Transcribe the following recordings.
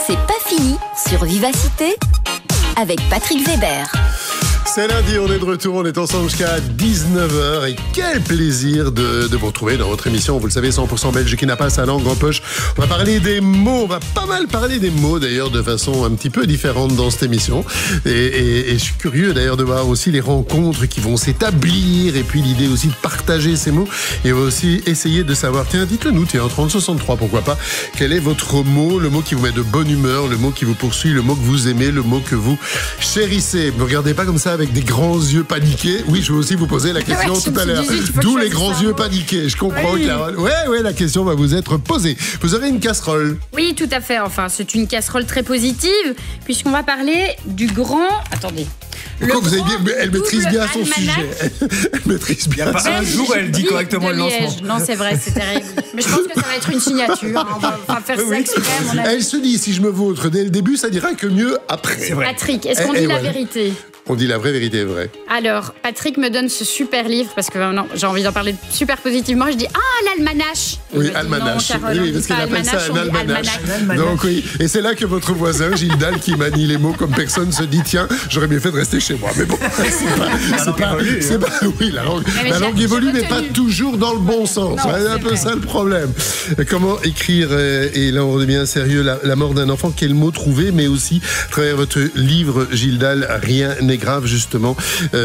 C'est pas fini sur Vivacité avec Patrick Weber. C'est lundi, on est de retour, on est ensemble jusqu'à 19h et quel plaisir de vous retrouver dans votre émission, vous le savez, 100% belge qui n'a pas sa langue en poche. On va parler des mots, on va pas mal parler des mots d'ailleurs de façon un petit peu différente dans cette émission et je suis curieux d'ailleurs de voir aussi les rencontres qui vont s'établir et puis l'idée aussi de partager ces mots et aussi essayer de savoir, tiens, dites-le nous, tiens, 3063, pourquoi pas, quel est votre mot, le mot qui vous met de bonne humeur, le mot qui vous poursuit, le mot que vous aimez, le mot que vous chérissez. Ne regardez pas comme ça avec des grands yeux paniqués. Oui, je vais aussi vous poser la question tout à l'heure. D'où les grands yeux paniqués. Je comprends, oui. Carole. Ouais, la question va vous être posée. Vous aurez une casserole. Oui, tout à fait. Enfin, c'est une casserole très positive, puisqu'on va parler du grand... Attendez. Vous avez bien... Elle maîtrise bien son sujet. Elle maîtrise bien. Il n'y a pas un jour où elle dit correctement le lancement. Non, c'est vrai, c'est terrible. Mais je pense que ça va être une signature. On va pas faire ça exprès, à mon avis. Elle se dit, si je me vautre dès le début, ça dira que mieux après. C'est vrai. Patrick, est-ce qu'on dit la vérité ? On dit la vraie vérité, vraie. Alors, Patrick me donne ce super livre, parce que non, j'ai envie d'en parler super positivement. Je dis, l'almanach. Oui, almanach. Oui, parce qu'il appelle ça un almanach. Donc oui, et c'est là que votre voisin, Gilles Dalle, qui manie les mots comme personne, se dit, tiens, j'aurais mieux fait de rester chez moi. Mais bon, oui, la langue évolue, mais pas toujours dans le bon sens. C'est un peu ça le problème. Comment écrire, et là on devient sérieux, la mort d'un enfant, quel mot trouver, mais aussi, à travers votre livre, Gilles Dalle, Rien n'est grave, justement,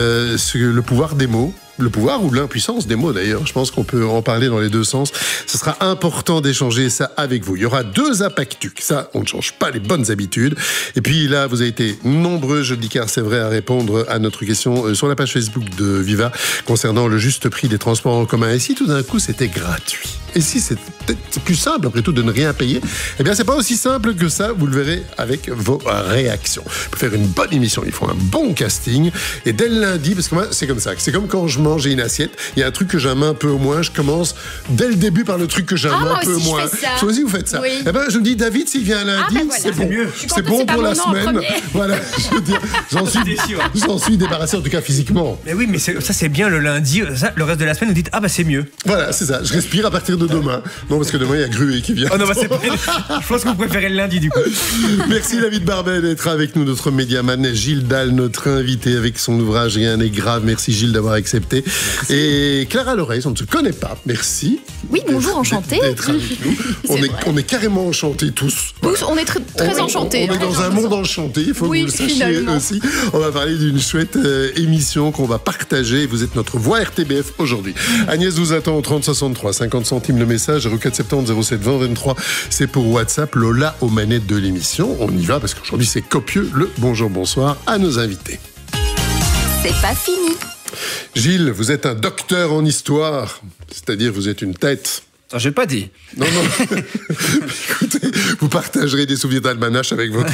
le pouvoir des mots. Le pouvoir ou l'impuissance des mots d'ailleurs, je pense qu'on peut en parler dans les deux sens. Ce sera important d'échanger ça avec vous. Il y aura 2 apactucs, ça on ne change pas les bonnes habitudes. Et puis là vous avez été nombreux, je le dis car c'est vrai, à répondre à notre question sur la page Facebook de Viva concernant le juste prix des transports en commun. Et si tout d'un coup c'était gratuit ? Et si c'est peut-être plus simple après tout de ne rien payer ? Eh bien c'est pas aussi simple que ça, vous le verrez avec vos réactions. Pour faire une bonne émission, il faut un bon casting. Et dès le lundi, parce que moi c'est comme ça, c'est comme quand je mange une assiette, il y a un truc que j'aime un peu moins, je commence dès le début par le truc que j'aime un peu moins. Vous aussi vous faites ça. Oui. Eh ben je me dis, David, s'il vient lundi, voilà. c'est bon. C'est bon pour la semaine. Voilà, je veux dire, j'en suis débarrassé, en tout cas physiquement. Mais oui, mais ça c'est bien le lundi, ça, le reste de la semaine vous dites, c'est mieux. Voilà, c'est ça, je respire à partir de demain. Non, parce que demain il y a Gruet qui vient. Oh non, je pense que vous préférez le lundi du coup. Merci David Barbet d'être avec nous, notre médiaman. Gilles Dalle, notre invité avec son ouvrage Rien n'est grave. Merci Gilles d'avoir accepté. Merci. Et Clara Loreilles, on ne se connaît pas. Merci. Oui, bonjour, enchantée. D'être avec nous. On est carrément enchantés tous. Tous, on est très enchantés. On est dans un monde enchanté, il faut que vous le sachiez aussi. On va parler d'une chouette émission qu'on va partager. Vous êtes notre voix RTBF aujourd'hui. Agnès vous attend au 3063, 50 centimes le message, 0470 07 20 23. C'est pour WhatsApp. Lola aux manettes de l'émission. On y va parce qu'aujourd'hui c'est copieux. Le bonjour, bonsoir à nos invités. C'est pas fini. Gilles, vous êtes un docteur en histoire, c'est-à-dire vous êtes une tête. Ça, j'ai pas dit. Non. Écoutez, vous partagerez des souvenirs d'almanach avec votre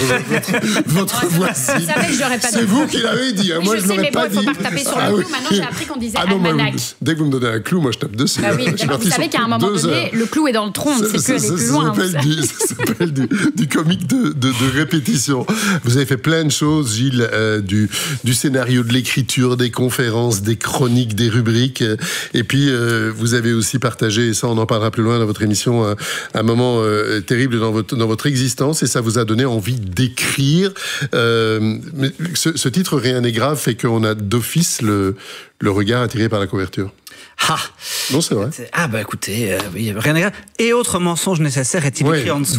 voisine. Vous savez que je l'aurais pas dit. C'est vous qui l'avez dit. Oui, moi, je l'aurais pas dit. Il faut pas taper sur le clou. Maintenant, j'ai appris qu'on disait almanach. Dès que vous me donnez un clou, moi, je tape dessus. Bah oui, vous savez qu'à un moment donné, le clou est dans le tronc. C'est que aller plus loin. Ça s'appelle du comique de répétition. Vous avez fait plein de choses, Gilles, du scénario, de l'écriture, des conférences, des chroniques, des rubriques. Et puis, vous avez aussi partagé, et ça, on en parlera plus loin dans votre émission, un moment terrible dans votre existence, et ça vous a donné envie d'écrire. Mais ce titre, Rien n'est grave, fait qu'on a d'office le regard attiré par la couverture. Non, c'est vrai. Écoutez, oui, Rien n'est grave. Et autres mensonges nécessaires est-il écrit en dessous.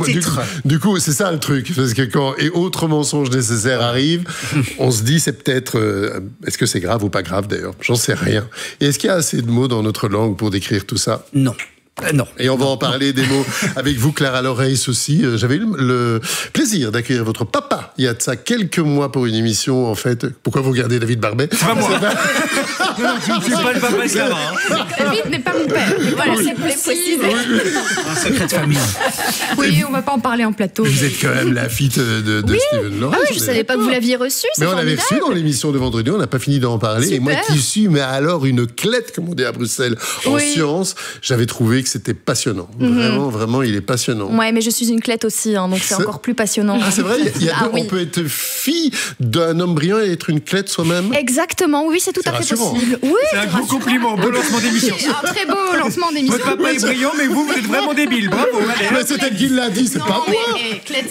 Du coup, c'est ça le truc. Parce que quand et autres mensonges nécessaires arrivent, on se dit c'est peut-être. Est-ce que c'est grave ou pas grave d'ailleurs ? J'en sais rien. Et est-ce qu'il y a assez de mots dans notre langue pour décrire tout ça ? Non. Non. Et on va en parler des mots avec vous, Clara Loreilles aussi. J'avais eu le plaisir d'accueillir votre papa il y a de ça quelques mois pour une émission, en fait. Pourquoi vous regardez David Barbet ? C'est pas moi. Je ne suis pas le papa de Clara. David n'est pas mon père. Voilà, c'est précis. Un secret de famille. Oui, on va pas en parler en plateau. Vous êtes quand même la fille de Steven Lawrence. Je savais pas que vous l'aviez reçu. Mais on l'avait reçu dans l'émission de vendredi, on n'a pas fini d'en parler. Super. Et moi qui suis, mais alors une clette, comme on dit à Bruxelles, en sciences, j'avais trouvé que c'était passionnant. Vraiment, il est passionnant. Ouais, mais je suis une clette aussi, donc c'est encore plus passionnant. Ah, c'est vrai, on peut être fille d'un homme brillant et être une clette soi-même. Exactement, oui, c'est tout à fait rassurant. possible. Oui, c'est un gros compliment, beau lancement d'émission. Un très beau lancement d'émission. Votre papa est brillant, mais vous êtes vraiment débile. Bravo, allez. Mais c'est elle qui l'a dit, c'est pas moi. Clette,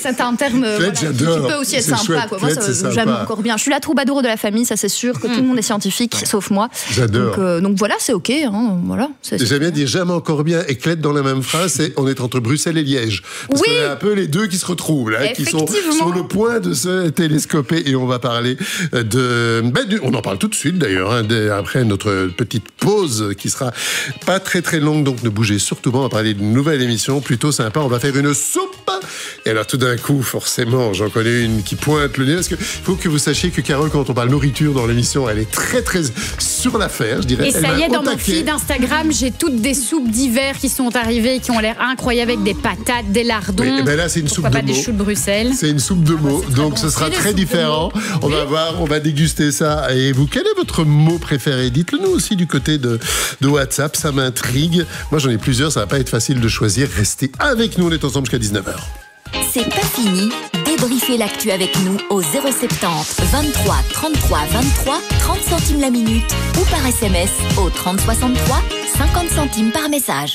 c'est un terme j'adore. qui peut aussi être C'est sympa. chouette. Quoi. Moi, Klette, c'est j'aime sympa. encore bien. Je suis la troubadour de la famille, ça c'est sûr que tout le monde est scientifique, sauf moi. J'adore. Donc voilà, c'est ok. Hein, voilà, J'aime bien dire jamais encore bien et Klette dans la même phrase, on est entre Bruxelles et Liège. Parce qu'il y a un peu les deux qui se retrouvent, là, qui sont sur le point de se télescoper. Et on va parler on en parle tout de suite d'ailleurs, hein, après notre petite pause qui sera pas très très longue, donc ne bougez surtout pas. On va parler d'une nouvelle émission plutôt sympa. On va faire une soupe. Et alors tout d'un coup, forcément, j'en connais une qui pointe le nez, parce qu'il faut que vous sachiez que Carole, quand on parle nourriture dans l'émission, elle est très très sur l'affaire, je dirais. Et ça y est, dans mon feed Instagram, j'ai toutes des soupes d'hiver qui sont arrivées, qui ont l'air incroyables, avec des patates, des lardons. Et ben là, c'est une soupe de mots. Des choux de Bruxelles. C'est une soupe de mots, donc ce sera très différent. On va voir, on va déguster ça. Et vous, quel est votre mot préféré? Dites-le nous aussi du côté de WhatsApp, ça m'intrigue. Moi, j'en ai plusieurs, ça va pas être facile de choisir. Restez avec nous, on est ensemble jusqu'à 19h. C'est pas fini. Débriefez l'actu avec nous au 070 23 33 23 30 centimes la minute ou par SMS au 30 63 50 centimes par message.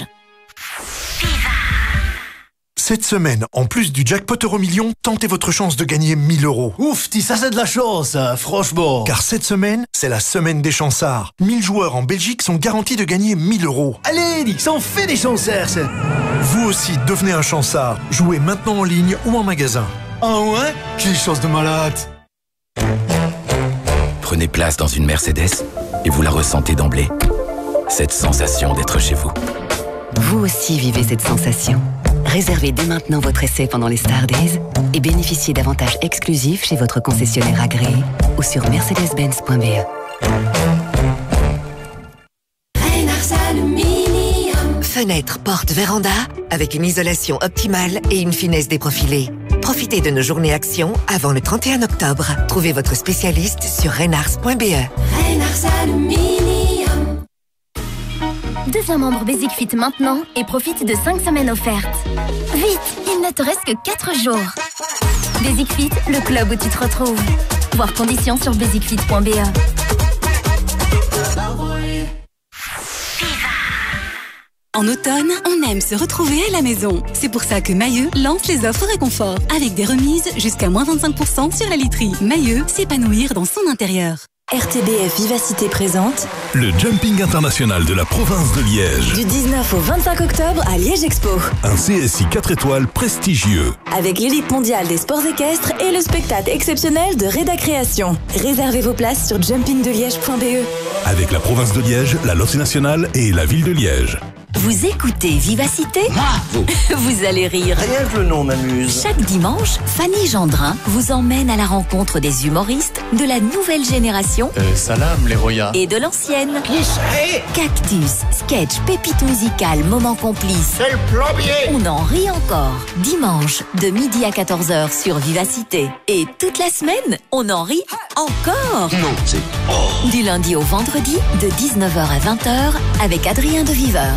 Cette semaine, en plus du jackpot Euro-Million, tentez votre chance de gagner 1 000 €. Ouf, ça c'est de la chance, franchement. Car cette semaine, c'est la semaine des chansards. 1000 joueurs en Belgique sont garantis de gagner 1 000 €. Allez, ça en fait des chansards, ça. Vous aussi, devenez un chansard. Jouez maintenant en ligne ou en magasin. Ah ouais? Quelle chance de malade. Prenez place dans une Mercedes et vous la ressentez d'emblée. Cette sensation d'être chez vous. Vous aussi vivez cette sensation. Réservez dès maintenant votre essai pendant les Star Days et bénéficiez d'avantages exclusifs chez votre concessionnaire agréé ou sur mercedes-benz.be. Fenêtre, porte, véranda, avec une isolation optimale et une finesse déprofilée. Profitez de nos journées actions avant le 31 octobre. Trouvez votre spécialiste sur renars.be. Renars Aluminium. Deviens membre Basic Fit maintenant et profite de 5 semaines offertes. Vite, il ne te reste que 4 jours. Basic Fit, le club où tu te retrouves. Voir conditions sur basicfit.be. En automne, on aime se retrouver à la maison. C'est pour ça que Mailleux lance les offres réconfort, avec des remises jusqu'à moins 25% sur la literie. Mailleux, s'épanouir dans son intérieur. RTBF Vivacité présente le Jumping International de la province de Liège. Du 19 au 25 octobre à Liège Expo. Un CSI 4 étoiles prestigieux. Avec l'élite mondiale des sports équestres et le spectacle exceptionnel de Reda Création. Réservez vos places sur jumpingdeliège.be. Avec la province de Liège, la Loterie nationale et la ville de Liège. Vous écoutez Vivacité ? Vous allez rire. Rien que le nom m'amuse. Chaque dimanche, Fanny Gendrin vous emmène à la rencontre des humoristes de la nouvelle génération salam les Roya. Et de l'ancienne. Cactus, sketch, pépite musicale, moment complice. C'est le plombier. On en rit encore. Dimanche, de midi à 14h sur Vivacité. Et toute la semaine, on en rit encore. Non, c'est... Oh. Du lundi au vendredi, de 19h à 20h, avec Adrien de Viveur.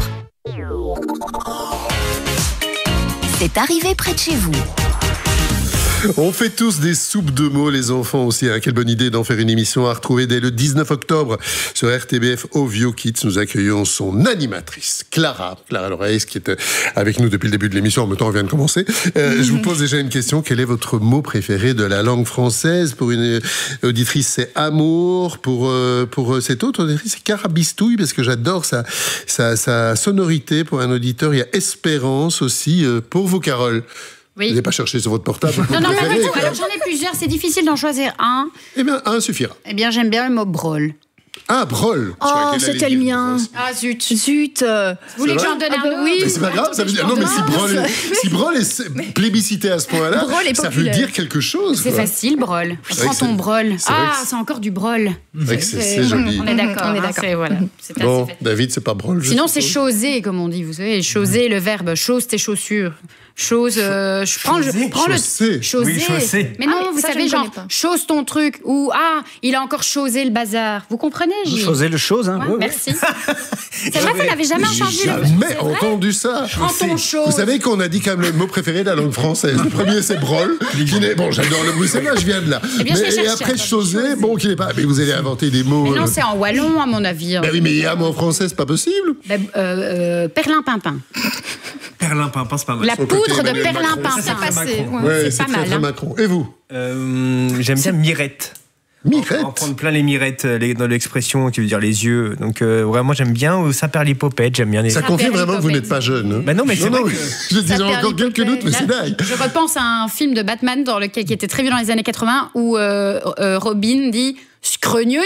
C'est arrivé près de chez vous. On fait tous des soupes de mots, les enfants aussi. Hein. Quelle bonne idée d'en faire une émission à retrouver dès le 19 octobre sur RTBF Ovio Kids. Nous accueillons son animatrice, Clara Loreis, qui est avec nous depuis le début de l'émission. En même temps, on vient de commencer. Je vous pose déjà une question. Quel est votre mot préféré de la langue française? Pour une auditrice, c'est amour. Pour cette autre auditrice, c'est carabistouille, parce que j'adore sa sonorité. Pour un auditeur, il y a espérance aussi. Pour vous, Carole. Oui. Vous n'avez pas cherché sur votre portable. Non, pas du tout. Alors, j'en ai plusieurs. C'est difficile d'en choisir un. Eh bien, un suffira. Eh bien, j'aime bien le mot brôle. Ah, brôle. Oh, c'était le mien. Ah, zut. Zut. Vous voulez que j'en donne un autre? Oui. Mais c'est pas grave, ça veut dire... Non, mais si brôle est plébiscité à ce point-là, ça veut dire quelque chose. C'est facile, brôle. Prends ton brôle. Ah, c'est encore du brôle. C'est joli. On est d'accord. Voilà. Bon, David, c'est pas brôle. Sinon, c'est choser, comme on dit. Vous savez, choser, le verbe chose tes chaussures. Chose, je prends le choser. Oui, chausser. Mais non, vous savez, genre, chose ton truc, ou il a encore chosé le bazar. Vous comprenez, Gilles? Choser le chose, hein. Ouais, merci. C'est vrai, vous n'avez jamais entendu jamais entendu ça. Vous savez qu'on a dit quand même le mot préféré de la langue française. Le premier, c'est brôle. Bon, j'adore le bruxellois, je viin de là. Et après, choser, bon, qui n'est pas. Mais vous allez inventer des mots. Mais non, c'est en wallon, à mon avis. Ben oui, mais il y a un mot en français, c'est pas possible. Perlimpinpin. perlimpinpin, c'est pas mal. La Son poudre côté de Emmanuel perlimpinpin, Macron. c'est passé. Ouais, c'est pas mal. très hein. Macron. Et vous? J'aime bien Mirette. Mirette. En prendre plein les mirettes dans l'expression qui veut dire les yeux. Donc vraiment j'aime bien Saint-Perlipopette, j'aime bien les. Ça confirme vraiment que vous n'êtes pas jeune. Hein? Bah non mais c'est vrai que... Je le disais encore quelques doutes, mais c'est dingue. Je repense à un film de Batman qui était très vieux dans les années 80 où Robin dit « Scrogneux ».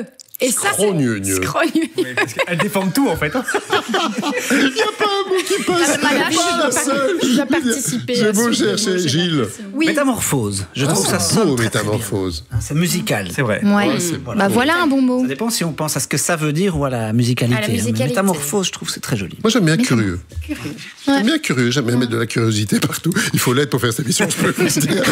Et ça, Scrogneux. Oui, parce qu'elle déforme tout en fait. Il n'y a pas un mot qui passe. Je dois participer. J'ai beau chercher, Gilles. Oui. Métamorphose. Je trouve ça sonne très, très bien. Métamorphose. C'est musical. C'est vrai. Ouais. Voilà un bon mot. Ça dépend si on pense à ce que ça veut dire ou à la musicalité. À la musicalité. Mais métamorphose, je trouve que c'est très joli. Moi, j'aime bien curieux. J'aime bien curieux. J'aime bien mettre de la curiosité partout. Il faut l'être pour faire cette émission, je peux le dire.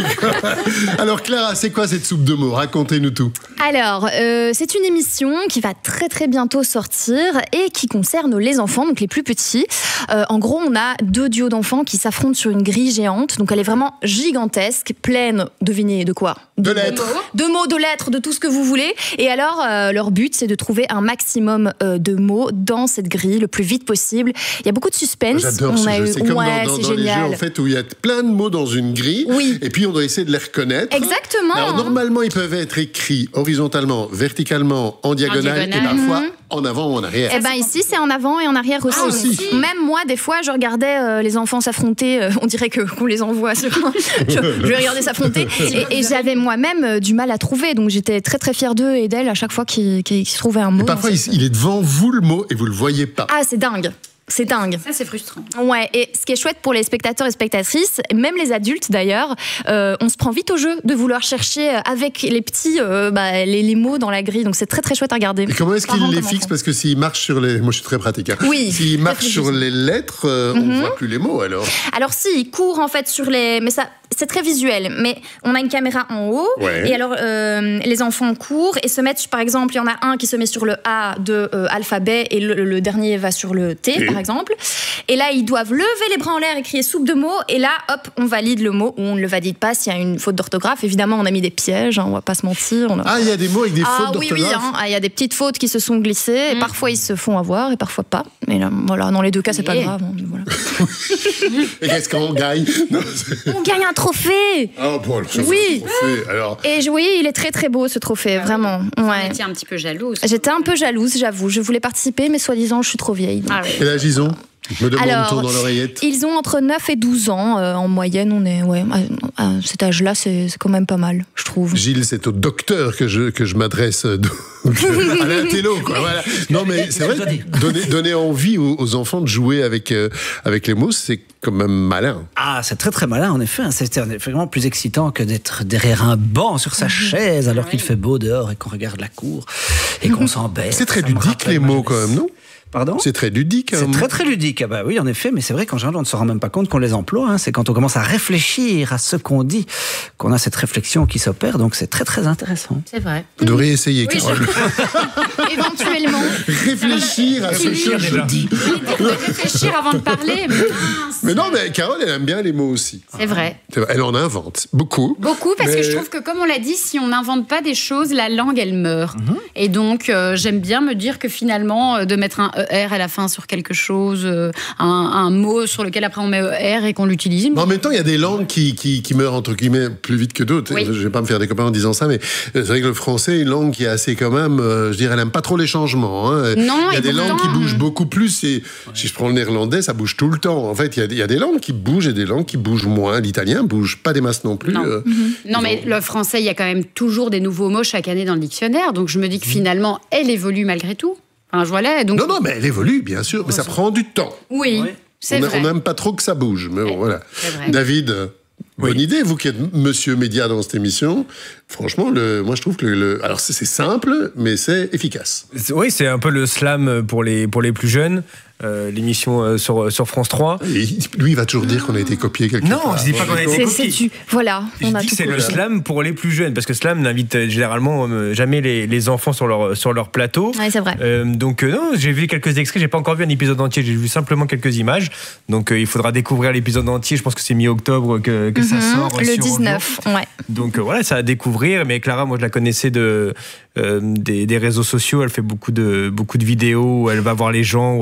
Alors, Clara, c'est quoi cette soupe de mots? Racontez-nous tout. Alors, c'est une émission qui va très très bientôt sortir et qui concerne les enfants, donc les plus petits. En gros, on a 2 duos d'enfants qui s'affrontent sur une grille géante. Donc, elle est vraiment gigantesque, pleine, devinez de quoi? De lettres. De mots, de lettres, de tout ce que vous voulez. Et alors, leur but, c'est de trouver un maximum de mots dans cette grille le plus vite possible. Il y a beaucoup de suspense. J'adore ce jeu. C'est comme dans les jeux en fait, où il y a plein de mots dans une grille. Oui. Et puis, on doit essayer de les reconnaître. Exactement. Alors, normalement, ils peuvent être écrits horizontalement, verticalement, en diagonale et parfois en avant ou en arrière. Eh ben ici, c'est en avant et en arrière aussi. Ah, aussi. Même moi, des fois, je regardais les enfants s'affronter. On dirait qu'on les envoie sur je vais regarder s'affronter. Et j'avais moi-même du mal à trouver. Donc j'étais très très fière d'eux et d'elle à chaque fois qu'ils trouvaient un mot. Et parfois, il est devant vous le mot et vous le voyez pas. Ah, c'est dingue. C'est dingue. Ça, c'est frustrant. Ouais, et ce qui est chouette pour les spectateurs et spectatrices, même les adultes d'ailleurs, on se prend vite au jeu de vouloir chercher avec les petits les mots dans la grille. Donc c'est très très chouette à regarder. Et comment est-ce qu'il les fixe? Parce que s'il marche sur les... Moi, je suis très pratique. Hein. Oui. S'il marche sur les lettres, on ne voit plus les mots alors. Alors si, il court en fait sur les... Mais ça... C'est très visuel, mais on a une caméra en haut, et alors les enfants courent et se mettent, par exemple, il y en a un qui se met sur le A de alphabet et le dernier va sur le T, par exemple. Et là, ils doivent lever les bras en l'air et crier soupe de mots, et là, hop, on valide le mot ou on ne le valide pas s'il y a une faute d'orthographe. Évidemment, on a mis des pièges, on va pas se mentir. Ah, il y a des mots avec des fautes d'orthographe. Oui, il y a des petites fautes qui se sont glissées, et parfois ils se font avoir et parfois pas. Mais là, voilà, dans les deux cas, c'est pas grave. Voilà. Et qu'est-ce qu'on gagne? On gagne un trophée. Ah bon, oui. Trophée, alors. Et oui, il est très très beau ce trophée, vraiment. Ouais. J'étais un petit peu jalouse. J'étais un peu jalouse, j'avoue. Je voulais participer, mais soi-disant, je suis trop vieille. Donc. Et là, Gison, me demande-t-on dans l'oreillette. Ils ont entre 9 et 12 ans. En moyenne, on est à cet âge-là, c'est quand même pas mal, je trouve. Gilles, c'est au docteur que je m'adresse, à l'intello, quoi. Voilà. Non, mais c'est vrai, donner envie aux enfants de jouer avec les mots, c'est quand même malin. Ah, c'est très très malin, en effet. C'est vraiment plus excitant que d'être derrière un banc sur sa chaise alors qu'il fait beau dehors et qu'on regarde la cour et qu'on s'embête. C'est très ludique, les mots, quand même, non? Pardon? C'est très ludique. C'est très très ludique. Ah bah oui, en effet, mais c'est vrai qu'en général, on ne se rend même pas compte qu'on les emploie. Hein. C'est quand on commence à réfléchir à ce qu'on dit qu'on a cette réflexion qui s'opère. Donc c'est très très intéressant. C'est vrai. Vous devriez essayer, Carole. Éventuellement. Réfléchir à ce que je dis. Réfléchir avant de parler. Mais non, mais Carole, elle aime bien les mots aussi. C'est vrai. Elle en invente beaucoup. Beaucoup, parce que je trouve que, comme on l'a dit, si on n'invente pas des choses, la langue, elle meurt. Et donc, j'aime bien me dire que finalement, de mettre un ER à la fin sur quelque chose, un mot sur lequel après on met ER et qu'on l'utilise. Mais en même temps, il y a des langues qui meurent, entre guillemets, plus vite que d'autres. Oui. Je ne vais pas me faire des copains en disant ça, mais c'est vrai que le français est une langue qui est assez quand même, je dirais, elle n'aime pas trop les changements. Hein. Non, il y a des langues qui bougent beaucoup plus. Et si je prends le néerlandais, ça bouge tout le temps. En fait, il y a des langues qui bougent et des langues qui bougent moins. L'italien ne bouge pas des masses non plus. Non, non mais le français, il y a quand même toujours des nouveaux mots chaque année dans le dictionnaire. Donc je me dis que finalement, elle évolue malgré tout. Enfin, voilà, donc... Non, mais elle évolue, bien sûr. Mais ça prend du temps. Oui, c'est vrai. On n'aime pas trop que ça bouge. Mais bon, voilà. David... Bonne idée, vous qui êtes monsieur média dans cette émission. Franchement, moi je trouve que alors c'est simple, mais c'est efficace. Oui, c'est un peu le slam pour les plus jeunes. L'émission sur France 3. Et lui, il va toujours dire qu'on a été copié quelque part. Non, je dis pas qu'on a été copié. Voilà, je dis que c'est le slam pour les plus jeunes, parce que slam n'invite généralement jamais les enfants sur leur plateau. Oui, c'est vrai. Donc non, j'ai vu quelques extraits, j'ai pas encore vu un épisode entier, j'ai vu simplement quelques images. Donc il faudra découvrir l'épisode entier. Je pense que c'est mi-octobre que ça sort. Le 19, ouais. Donc voilà, ça à découvrir. Mais Clara, moi je la connaissais des réseaux sociaux. Elle fait beaucoup de vidéos où elle va voir les gens, où elle va faire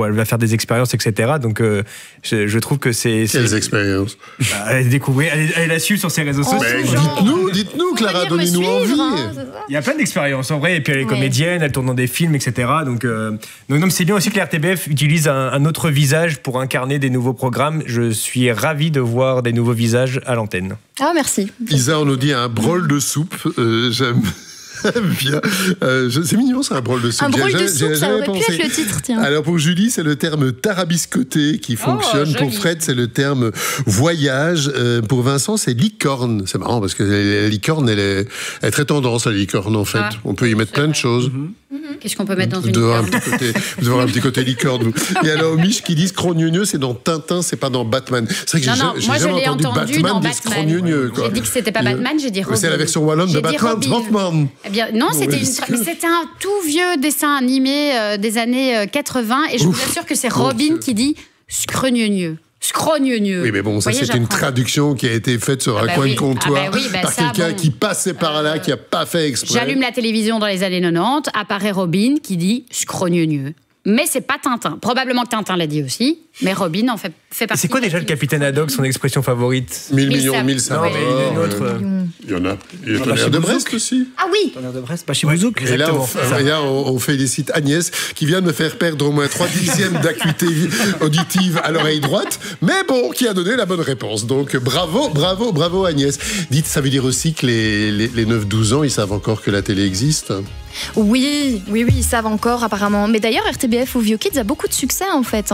des expériences, etc. Donc, je trouve que c'est... Quelles expériences? Découvrir, elle a su sur ses réseaux sociaux. Dites-nous, Clara, donnez-nous envie. Il y a plein d'expériences, en vrai. Et puis, elle est comédienne, elle tourne dans des films, etc. Donc, non, c'est bien aussi que la RTBF utilise un autre visage pour incarner des nouveaux programmes. Je suis ravi de voir des nouveaux visages à l'antenne. Ah, merci. Isa, on nous dit un brol de soupe. J'aime bien. C'est mignon, ça, un brol de soupe. Un brol de soupe, ça aurait pu être le titre, tiens. Alors, pour Julie, c'est le terme tarabiscoté qui fonctionne. Pour Fred, c'est le terme voyage. Pour Vincent, c'est licorne. C'est marrant parce que la licorne, elle est très tendance, la licorne, en fait. On peut y mettre plein de choses. Qu'est-ce qu'on peut mettre dans une licorne? Vous avez un petit côté licorne. Et alors, Mich qui dit scrogneux, c'est dans Tintin, c'est pas dans Batman. C'est vrai que moi je l'ai entendu dans Batman. J'ai dit que c'était pas Batman, j'ai dit Robin. C'est la version wallonne de Batman. Eh bien, non, c'était un tout vieux dessin animé des années 80 et je vous assure que c'est Robin qui dit scrogneux. Oui, mais bon, ça c'est une traduction qui a été faite sur un coin de comptoir par quelqu'un qui passait par là, qui n'a pas fait exprès. J'allume la télévision dans les années 90, apparaît Robin qui dit scrogneux. Mais c'est pas Tintin. Probablement que Tintin l'a dit aussi, mais Robin en fait partie. C'est quoi déjà le capitaine Haddock, son expression favorite? 1000 millions, 1000 ça. Non, mais il y a une autre. Il y en a. Il y a Tonnerre de Brest aussi. Ah oui. Tonnerre de Brest, pas chez Bouzouk. Et là, on félicite Agnès qui vient de me faire perdre au moins 3/10 d'acuité auditive à l'oreille droite, mais bon, qui a donné la bonne réponse. Donc bravo Agnès. Dites, ça veut dire aussi que les 9-12 ans, ils savent encore que la télé existe? Oui, ils savent encore apparemment. Mais d'ailleurs, RTBF ou Vieux Kids a beaucoup de succès en fait.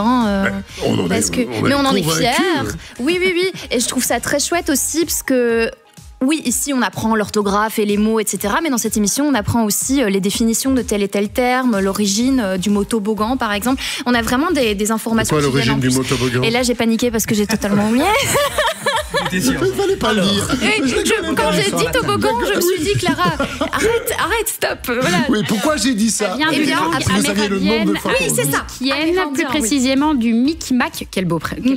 Mais on en est fiers. Oui. Et je trouve ça très chouette aussi parce que oui, ici on apprend l'orthographe et les mots, etc. Mais dans cette émission, on apprend aussi les définitions de tel et tel terme, l'origine du mot toboggan, par exemple. On a vraiment des informations. C'est quoi l'origine du mot toboggan? Et là, j'ai paniqué parce que j'ai totalement oublié. Il ne fallait pas le dire. Quand j'ai dit toboggan, je me suis dit, Clara, arrête, stop. Voilà. Oui, pourquoi j'ai dit ça? Parce que vous saviez le nombre de fois. Oui, c'est ça. Plus précisément du Micmac. Quel beau prénom.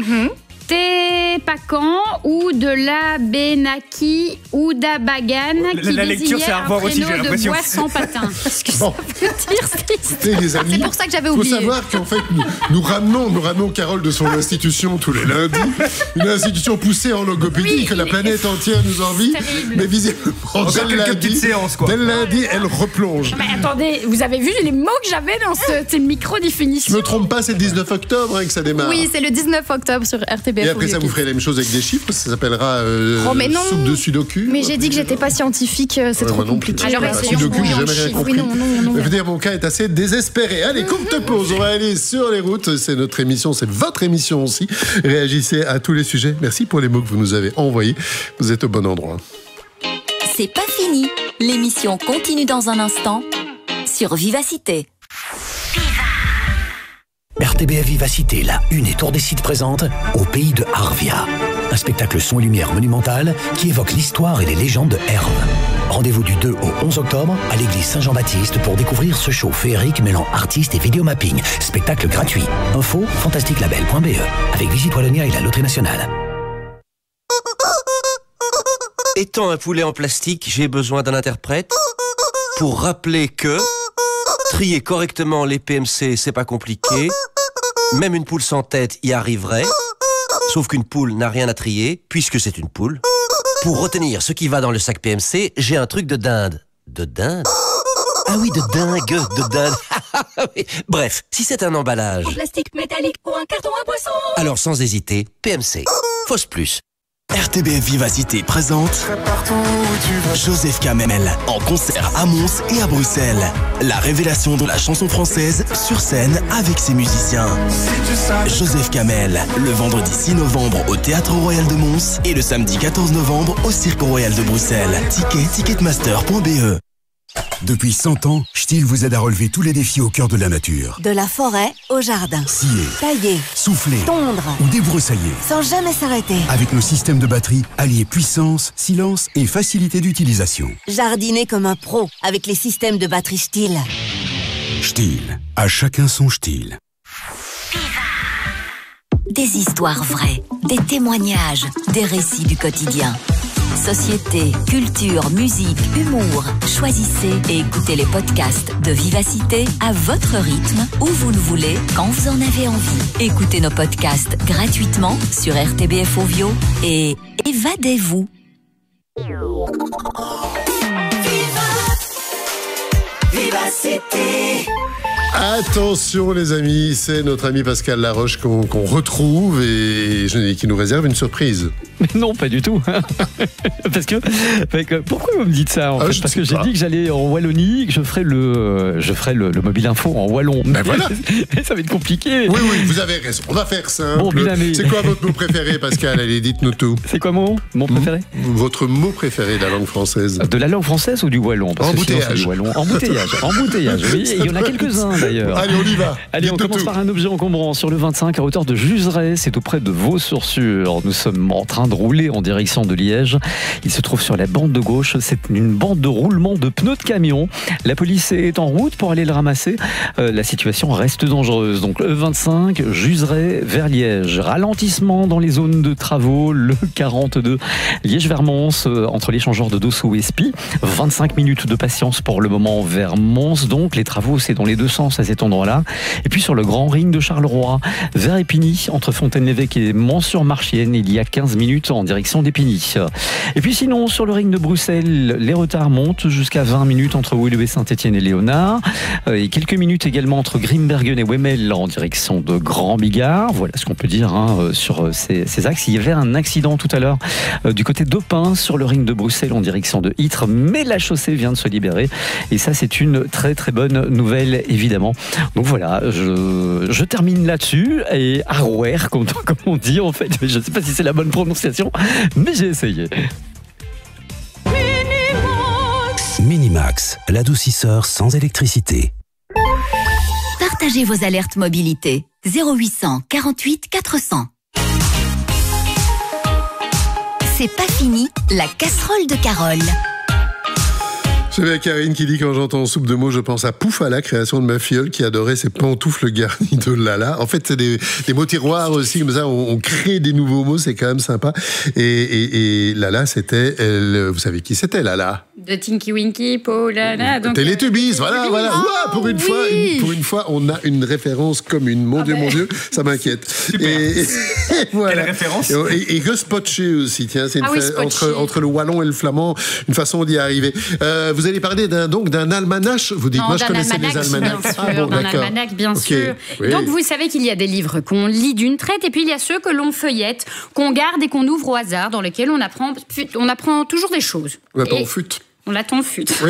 Tépacan ou de la Benaki ou d'Abagan qui désignait un prénom de bois sans patin. Qu'est-ce que ça veut dire, les amis, c'est pour ça que j'avais oublié. Il faut savoir qu'en fait, nous ramenons Carole de son institution tous les lundis. Une institution poussée en logopédie que la planète entière nous envie. Mais visiblement, dès le lundi, elle replonge. Mais attendez, vous avez vu les mots que j'avais dans ces micro-définitions? Je me trompe pas, c'est le 19 octobre que ça démarre. Oui, c'est le 19 octobre sur RTBF. Et après ça, vous ferez la même chose avec des chiffres, ça s'appellera soupe de sudoku. Mais j'ai dit que j'étais pas scientifique, c'est trop compliqué. Alors, sudoku, j'ai jamais rien compris. Je veux dire, mon cas est assez désespéré. Allez, courte pause, on va aller sur les routes. C'est notre émission, c'est votre émission aussi. Réagissez à tous les sujets. Merci pour les mots que vous nous avez envoyés. Vous êtes au bon endroit. C'est pas fini. L'émission continue dans un instant sur Vivacité. RTBF Vivacité, la Une et Tour des Sites présente Au pays de Arvia. Un spectacle son et lumière monumental qui évoque l'histoire et les légendes de Herve. Rendez-vous du 2 au 11 octobre à l'église Saint-Jean-Baptiste pour découvrir ce show féerique mêlant artistes et vidéomapping. Spectacle gratuit. Info fantasticlabel.be avec Visite Wallonia et la Loterie Nationale. Étant un poulet en plastique, j'ai besoin d'un interprète pour rappeler que trier correctement les PMC, c'est pas compliqué. Même une poule sans tête y arriverait. Sauf qu'une poule n'a rien à trier, puisque c'est une poule. Pour retenir ce qui va dans le sac PMC, j'ai un truc de dinde. De dinde? Ah oui, de dingue, de dinde. Bref, si c'est un emballage... En plastique, métallique ou un carton à boisson. Alors sans hésiter, PMC. Fausse plus. RTBF Vivacité présente Joseph Kamel en concert à Mons et à Bruxelles. La révélation de la chanson française sur scène avec ses musiciens. Joseph Kamel, le vendredi 6 novembre au Théâtre Royal de Mons et le samedi 14 novembre au Cirque Royal de Bruxelles. Ticketmaster.be. Depuis 100 ans, Stihl vous aide à relever tous les défis au cœur de la nature. De la forêt au jardin. Scier, tailler, souffler, tondre ou débroussailler. Sans jamais s'arrêter. Avec nos systèmes de batterie, alliés puissance, silence et facilité d'utilisation. Jardiner comme un pro avec les systèmes de batterie Stihl. Stihl, à chacun son Stihl. Des histoires vraies, des témoignages, des récits du quotidien. Société, culture, musique, humour. Choisissez et écoutez les podcasts de Vivacité à votre rythme, où vous le voulez, quand vous en avez envie. Écoutez nos podcasts gratuitement sur RTBF Ovio et évadez-vous. Vivacité. Attention les amis, c'est notre ami Pascal Laroche qu'on retrouve et qui nous réserve une surprise. Mais non, pas du tout. Parce que pourquoi vous me dites ça en fait? Parce que j'ai dit que j'allais en Wallonie, que je ferais le mobile info en wallon. Ben voilà. Ça va être compliqué. Oui, vous avez raison. On va faire simple. Bon, c'est quoi votre mot préféré, Pascal? Allez, dites-nous tout. C'est quoi mon mot préféré? Votre mot préféré de la langue française. De la langue française ou du wallon? Embouteillage. Embouteillage, oui. Il y en a quelques-uns d'ailleurs. Allez, on y va. Allez, on commence par un objet encombrant sur le 25 à hauteur de Juzeray. C'est auprès de Vaux-sur-Sûre. Nous sommes en train de rouler en direction de Liège. Il se trouve sur la bande de gauche. C'est une bande de roulement de pneus de camion. La police est en route pour aller le ramasser. La situation reste dangereuse. Donc le 25, Juzeray vers Liège. Ralentissement dans les zones de travaux. Le 42, Liège-vers-Mons, entre l'échangeur de Dossou et Spy. 25 minutes de patience pour le moment vers Mons. Donc les travaux, c'est dans les deux sens à cet endroit-là. Et puis sur le grand ring de Charleroi, vers Épigny, entre Fontaine-l'Évêque et Mons-sur-Marchienne, il y a 15 minutes en direction d'Épigny. Et puis sinon, sur le ring de Bruxelles, les retards montent jusqu'à 20 minutes entre Woluwe et Saint-Étienne et Léonard. Et quelques minutes également entre Grimbergen et Wemmel en direction de Grand Bigard. Voilà ce qu'on peut dire sur ces axes. Il y avait un accident tout à l'heure du côté d'Aupin sur le ring de Bruxelles en direction de Ytre, mais la chaussée vient de se libérer. Et ça, c'est une très très bonne nouvelle, évidemment. Donc voilà, je termine là-dessus. Et Arwer, comme on dit en fait, je ne sais pas si c'est la bonne prononciation, mais j'ai essayé. Minimax, l'adoucisseur sans électricité. Partagez vos alertes mobilité. 0800 48 400. C'est pas fini, la casserole de Carole. J'ai bien Karine qui dit: quand j'entends soupe de mots, je pense à Poufala, création de ma filleule qui adorait ses pantoufles garnies de Lala. En fait, c'est des mots tiroirs aussi, comme ça, on crée des nouveaux mots, c'est quand même sympa. Et Lala, c'était, vous savez qui c'était, Lala? De Tinky Winky, Paul, Lala. Télétubbies, voilà. Ouah, pour une fois, on a une référence commune. Mon Dieu, ça m'inquiète. Et voilà. Quelle référence? Et Gespotché aussi, tiens, c'est entre le wallon et le flamand, une façon d'y arriver. Vous allez parler d'un almanach, vous dites? Non, moi, je connaissais les almanachs. D'un almanach, bien sûr. Oui. Donc, vous savez qu'il y a des livres qu'on lit d'une traite, et puis il y a ceux que l'on feuillette, qu'on garde et qu'on ouvre au hasard, dans lesquels on apprend toujours des choses. On l'attend fut. Oui.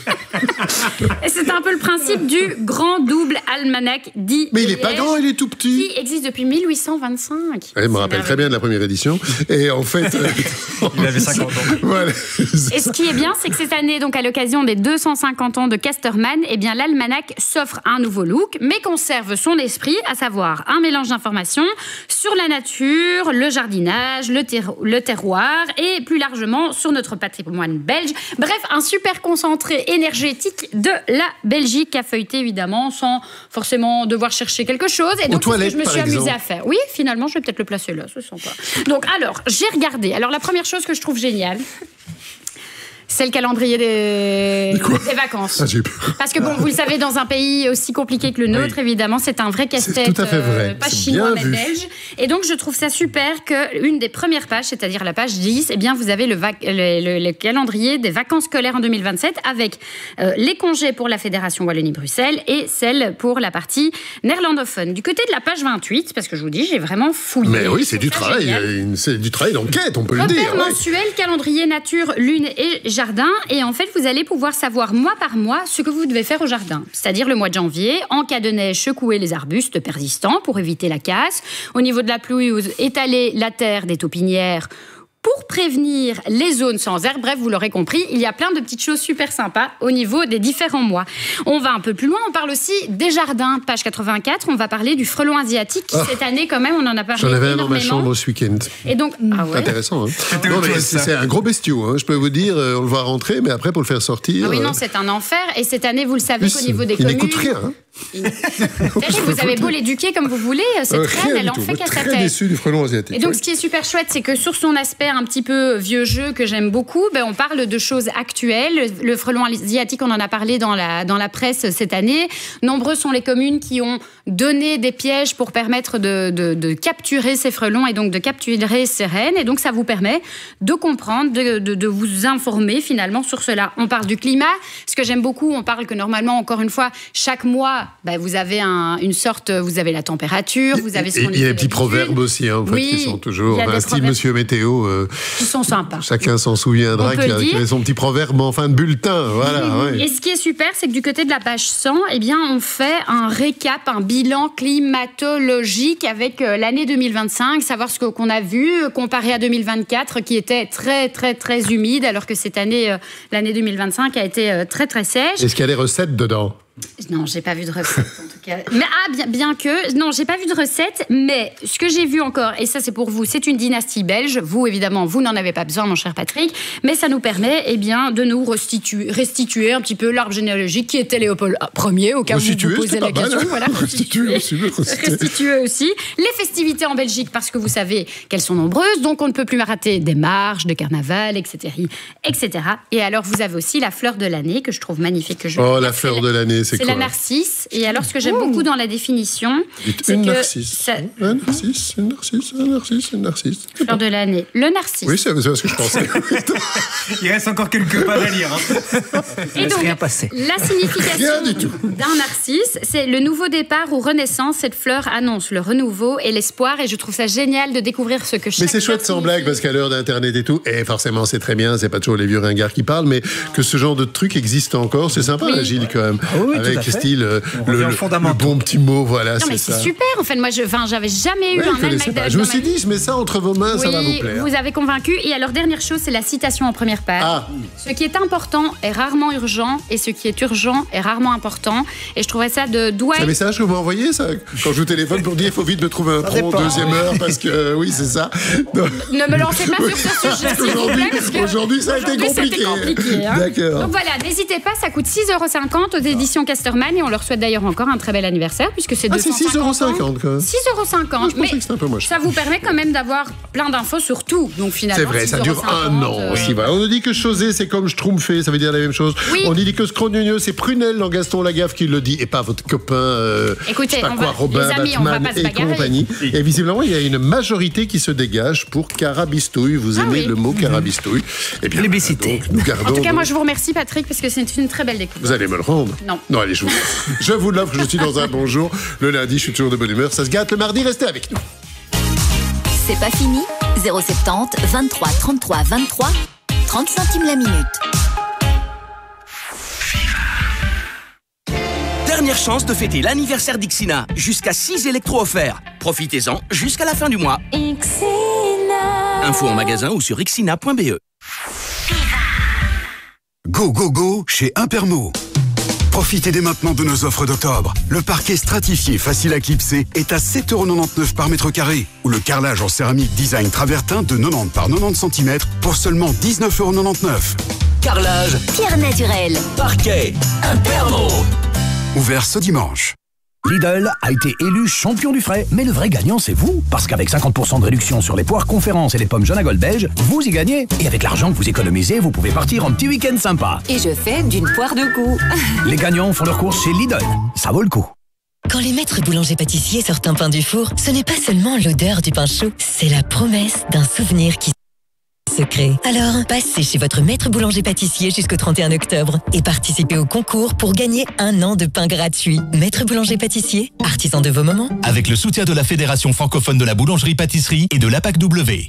Et c'est un peu le principe du grand double almanach dit. Mais il n'est pas grand, il est tout petit. Qui existe depuis 1825. Je me rappelle très bien de la première édition. Et en fait. Il avait 50 ans. Voilà. Et ce qui est bien, c'est que cette année, donc à l'occasion des 250 ans de Casterman, eh bien l'almanach s'offre un nouveau look, mais conserve son esprit, à savoir un mélange d'informations sur la nature, le jardinage, le terroir et plus largement sur notre patrimoine belge. Bref, un super concentré énergétique de la Belgique à feuilleter, évidemment, sans forcément devoir chercher quelque chose. Et donc, c'est ce que je me suis amusée à faire. Oui, finalement, je vais peut-être le placer là, c'est sympa. Donc, alors, j'ai regardé. Alors, la première chose que je trouve géniale, c'est le calendrier des vacances. Ah, j'ai peur. Parce que bon, vous le savez, dans un pays aussi compliqué que le nôtre, évidemment, c'est un vrai casse-tête, tout à fait vrai. Pas chinois mais belge. Et donc, je trouve ça super qu'une des premières pages, c'est-à-dire la page 10, eh bien, vous avez le calendrier des vacances scolaires en 2027 avec les congés pour la Fédération Wallonie-Bruxelles et celle pour la partie néerlandophone. Du côté de la page 28, parce que je vous dis, j'ai vraiment fouillé. Mais oui, c'est du travail d'enquête, on peut le dire. Repère mensuel, calendrier nature, lune et jardin. Et en fait, vous allez pouvoir savoir mois par mois ce que vous devez faire au jardin. C'est-à-dire le mois de janvier, en cas de neige, secouer les arbustes persistants pour éviter la casse. Au niveau de la pelouse, étaler la terre des taupinières pour prévenir les zones sans herbe. Bref, vous l'aurez compris, il y a plein de petites choses super sympas au niveau des différents mois. On va un peu plus loin, on parle aussi des jardins. Page 84, on va parler du frelon asiatique qui, cette année, quand même, on en a parlé énormément. J'en avais un dans ma chambre ce week-end. Et donc, intéressant. Non, mais c'est un gros bestiau. Je peux vous dire, on le voit rentrer, mais après, pour le faire sortir... Ah oui, non, c'est un enfer. Et cette année, vous le savez qu'au niveau des communes... Il n'écoute rien. Vous avez beau l'éduquer comme vous voulez, cette reine, elle en fait qu'à sa tête. Très déçu du frelon asiatique. Et donc, ce qui est super chouette, c'est que sur son aspect un petit peu vieux jeu que j'aime beaucoup, on parle de choses actuelles. Le frelon asiatique, on en a parlé dans la presse cette année. Nombreux sont les communes qui ont donné des pièges pour permettre de capturer ces frelons et donc de capturer ces reines. Et donc, ça vous permet de comprendre, de vous informer finalement sur cela. On parle du climat. Ce que j'aime beaucoup, on parle que normalement, encore une fois, chaque mois, vous avez vous avez la température, vous avez ce qu'on il y a des petits proverbes aussi, qui sont toujours un style Monsieur Météo. Qui sont sympas. Chacun s'en souviendra qu'il y avait son petit proverbe en fin de bulletin. Voilà. Et ce qui est super, c'est que du côté de la page 100, on fait un récap, un bilan climatologique avec l'année 2025, savoir ce qu'on a vu, comparé à 2024, qui était très, très, très humide, alors que cette année, l'année 2025 a été très, très sèche. Est-ce qu'il y a des recettes dedans ? Non, j'ai pas vu de recette en tout cas. Mais bien que non, j'ai pas vu de recette, mais ce que j'ai vu encore, et ça c'est pour vous, c'est une dynastie belge. Vous évidemment, vous n'en avez pas besoin, mon cher Patrick, mais ça nous permet de nous restituer un petit peu l'arbre généalogique qui était Léopold Ier, au cas où vous vous posez la question. Voilà, restituer aussi les festivités en Belgique, parce que vous savez qu'elles sont nombreuses, donc on ne peut plus rater des marches de carnaval, etc. Et alors vous avez aussi la fleur de l'année que je trouve magnifique. La fleur de l'année. C'est la narcisse. Et alors, ce que j'aime beaucoup dans la définition, c'est que... narcisse. Un narcisse. Fleur de l'année. Le narcisse. Oui, c'est ce que je pensais. Il reste encore quelques pages à lire. Et donc, rien passé. La signification d'un narcisse, c'est le nouveau départ ou renaissance. Cette fleur annonce le renouveau et l'espoir. Et je trouve ça génial de découvrir ce que chaque... Mais c'est chouette sans blague, parce qu'à l'heure d'Internet et tout, et forcément, c'est très bien, c'est pas toujours les vieux ringards qui parlent, mais que ce genre de truc existe encore, c'est sympa, Gilles, quand même. Oui, avec style le bon petit mot, voilà. Non, mais c'est super. En fait, moi, j'avais jamais eu un Mike Dodge. Je me suis dit, je mets ça entre vos mains, ça va vous plaire. Vous avez convaincu. Et alors, dernière chose, c'est la citation en première page. Ce qui est important est rarement urgent, et ce qui est urgent est rarement important. Et je trouvais ça de Dwight. C'est un message que vous m'envoyez, ça, quand je vous téléphone pour dire, il faut vite me trouver un pro deuxième heure, parce que oui, c'est ça. Donc, ne me lancez pas sur ce sujet, s'il vous plaît. Aujourd'hui, ça a été compliqué. D'accord. Donc voilà, n'hésitez pas, ça coûte 6,50 € aux éditions Casterman. Et on leur souhaite d'ailleurs encore un très bel anniversaire, puisque c'est 250 €. 6,50 €. Mais ça vous permet quand même d'avoir plein d'infos sur tout. Donc finalement, c'est vrai, ça dure un an aussi. Voilà. On nous dit que Chosé, c'est comme Schtroumpfé, ça veut dire la même chose. Oui. On dit que Scrognonieux, c'est Prunel dans Gaston Lagaffe qui le dit, et pas votre copain Écoutez, Robin, les amis, Batman et compagnie. Et visiblement, il y a une majorité qui se dégage pour Carabistouille. Vous aimez le mot Carabistouille? Eh bien, plébiscité. Nous gardons. En tout cas, moi, je vous remercie, Patrick, parce que c'est une très belle découverte. Vous allez me le rendre? Non. Non, allez, je vous l'offre, je suis dans un bon jour. Le lundi, je suis toujours de bonne humeur. Ça se gâte le mardi, restez avec nous. C'est pas fini. 070 23 33 23 30 centimes la minute. Dernière chance de fêter l'anniversaire d'Ixina. Jusqu'à 6 électros offerts. Profitez-en jusqu'à la fin du mois. Ixina. Info en magasin ou sur ixina.be. Go, go, go chez Impermo. Profitez dès maintenant de nos offres d'octobre. Le parquet stratifié facile à clipser est à 7,99 € par mètre carré. Ou le carrelage en céramique design travertin de 90 par 90 cm pour seulement 19,99 €. Carrelage, Pierre naturel, parquet, Impermo. Ouvert ce dimanche. Lidl a été élu champion du frais, mais le vrai gagnant c'est vous, parce qu'avec 50% de réduction sur les poires Conférence et les pommes Jaune à Gold belge, vous y gagnez. Et avec l'argent que vous économisez, vous pouvez partir en petit week-end sympa. Et je fais d'une poire deux coups. Les gagnants font leurs courses chez Lidl, ça vaut le coup. Quand les maîtres boulangers-pâtissiers sortent un pain du four, ce n'est pas seulement l'odeur du pain chaud, c'est la promesse d'un souvenir qui se crée. Alors, passez chez votre maître boulanger-pâtissier jusqu'au 31 octobre et participez au concours pour gagner 1 an de pain gratuit. Maître boulanger-pâtissier, artisan de vos moments. Avec le soutien de la Fédération francophone de la boulangerie-pâtisserie et de l'APAC-W.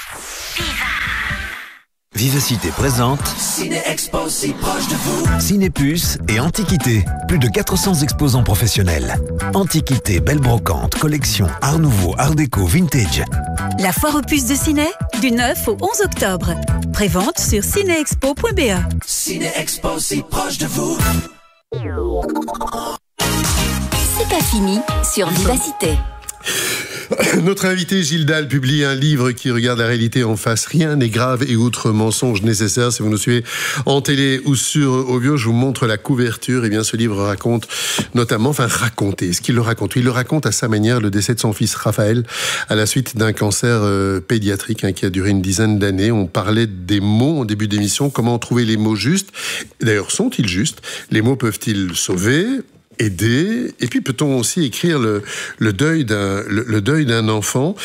Vivacité présente Ciné-Expo, si proche de vous. Cinépuce et Antiquité. Plus de 400 exposants professionnels. Antiquité, belle brocante, collection, art nouveau, art déco, vintage. La foire aux puces de Ciné, du 9 au 11 octobre. Prévente sur cinéexpo.be. Ciné-Expo, si proche de vous. C'est pas fini sur Vivacité. Notre invité Gilles Dalle publie un livre qui regarde la réalité en face. Rien n'est grave et outre mensonge nécessaire. Si vous nous suivez en télé ou sur Ovio, je vous montre la couverture. Et bien, ce livre raconte notamment, ce qu'il le raconte. Il le raconte à sa manière, le décès de son fils Raphaël à la suite d'un cancer pédiatrique qui a duré une dizaine d'années. On parlait des mots en début d'émission. Comment trouver les mots justes? D'ailleurs, sont-ils justes? Les mots peuvent-ils sauver, aider? Et puis peut-on aussi écrire le deuil d'un enfant?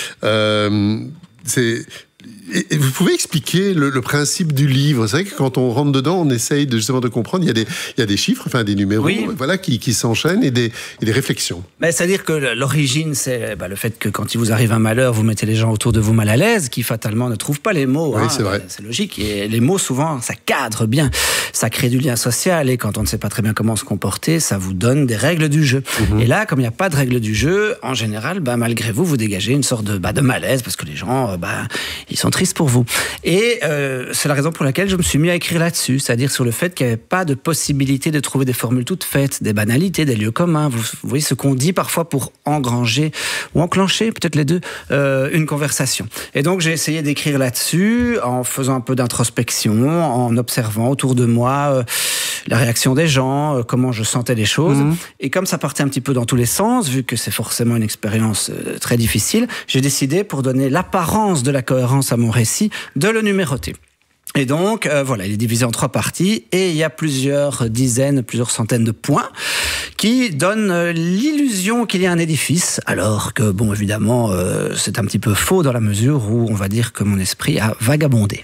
Et vous pouvez expliquer le principe du livre? C'est vrai que quand on rentre dedans, on essaye justement de comprendre. Il y a des chiffres, des numéros, qui s'enchaînent et des réflexions. C'est-à-dire que l'origine, c'est le fait que quand il vous arrive un malheur, vous mettez les gens autour de vous mal à l'aise, qui fatalement ne trouvent pas les mots. Oui, c'est vrai. C'est logique. Et les mots, souvent, ça cadre bien, ça crée du lien social. Et quand on ne sait pas très bien comment se comporter, ça vous donne des règles du jeu. Et là, comme il n'y a pas de règles du jeu, en général, malgré vous dégagez une sorte de malaise parce que les gens, ils sont triste pour vous. Et c'est la raison pour laquelle je me suis mis à écrire là-dessus, c'est-à-dire sur le fait qu'il n'y avait pas de possibilité de trouver des formules toutes faites, des banalités, des lieux communs. Vous voyez ce qu'on dit parfois pour engranger ou enclencher, peut-être les deux, une conversation. Et donc j'ai essayé d'écrire là-dessus en faisant un peu d'introspection, en observant autour de moi la réaction des gens, comment je sentais les choses. Et comme ça partait un petit peu dans tous les sens, vu que c'est forcément une expérience très difficile, j'ai décidé, pour donner l'apparence de la cohérence à mon récit, de le numéroter. Et donc, il est divisé en 3 parties et il y a plusieurs centaines de points qui donnent l'illusion qu'il y a un édifice, alors que, évidemment, c'est un petit peu faux dans la mesure où on va dire que mon esprit a vagabondé.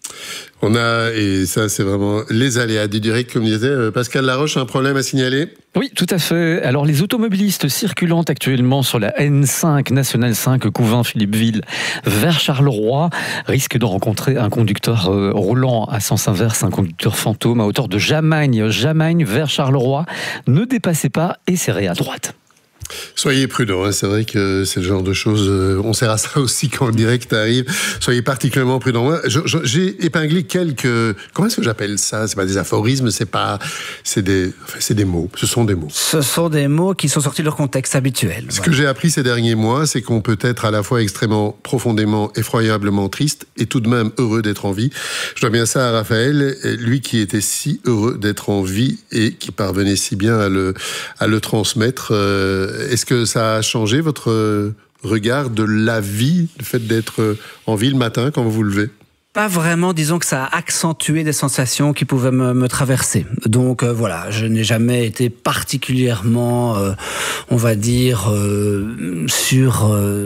Et ça, c'est vraiment les aléas du direct, comme disait Pascal Laroche. Un problème à signaler? Oui, tout à fait. Alors, les automobilistes circulant actuellement sur la N5, Nationale 5, Couvin-Philippeville, vers Charleroi, risquent de rencontrer un conducteur roulant à sens inverse, un conducteur fantôme à hauteur de Jamagne vers Charleroi. Ne dépassez pas et serrez à droite. Soyez prudents, c'est vrai que c'est le genre de choses, on sert à ça aussi quand le direct arrive. Soyez particulièrement prudents. Moi, j'ai épinglé quelques, comment est-ce que j'appelle ça? C'est pas des aphorismes, c'est des mots. Ce sont des mots. Ce sont des mots qui sont sortis de leur contexte habituel. Ce que j'ai appris ces derniers mois, c'est qu'on peut être à la fois extrêmement, profondément, effroyablement triste et tout de même heureux d'être en vie. Je dois bien ça à Raphaël, lui qui était si heureux d'être en vie et qui parvenait si bien à le transmettre. Est-ce que ça a changé votre regard de la vie, le fait d'être en vie le matin quand vous vous levez? Pas vraiment, disons que ça a accentué des sensations qui pouvaient me traverser. Donc je n'ai jamais été particulièrement, on va dire, sur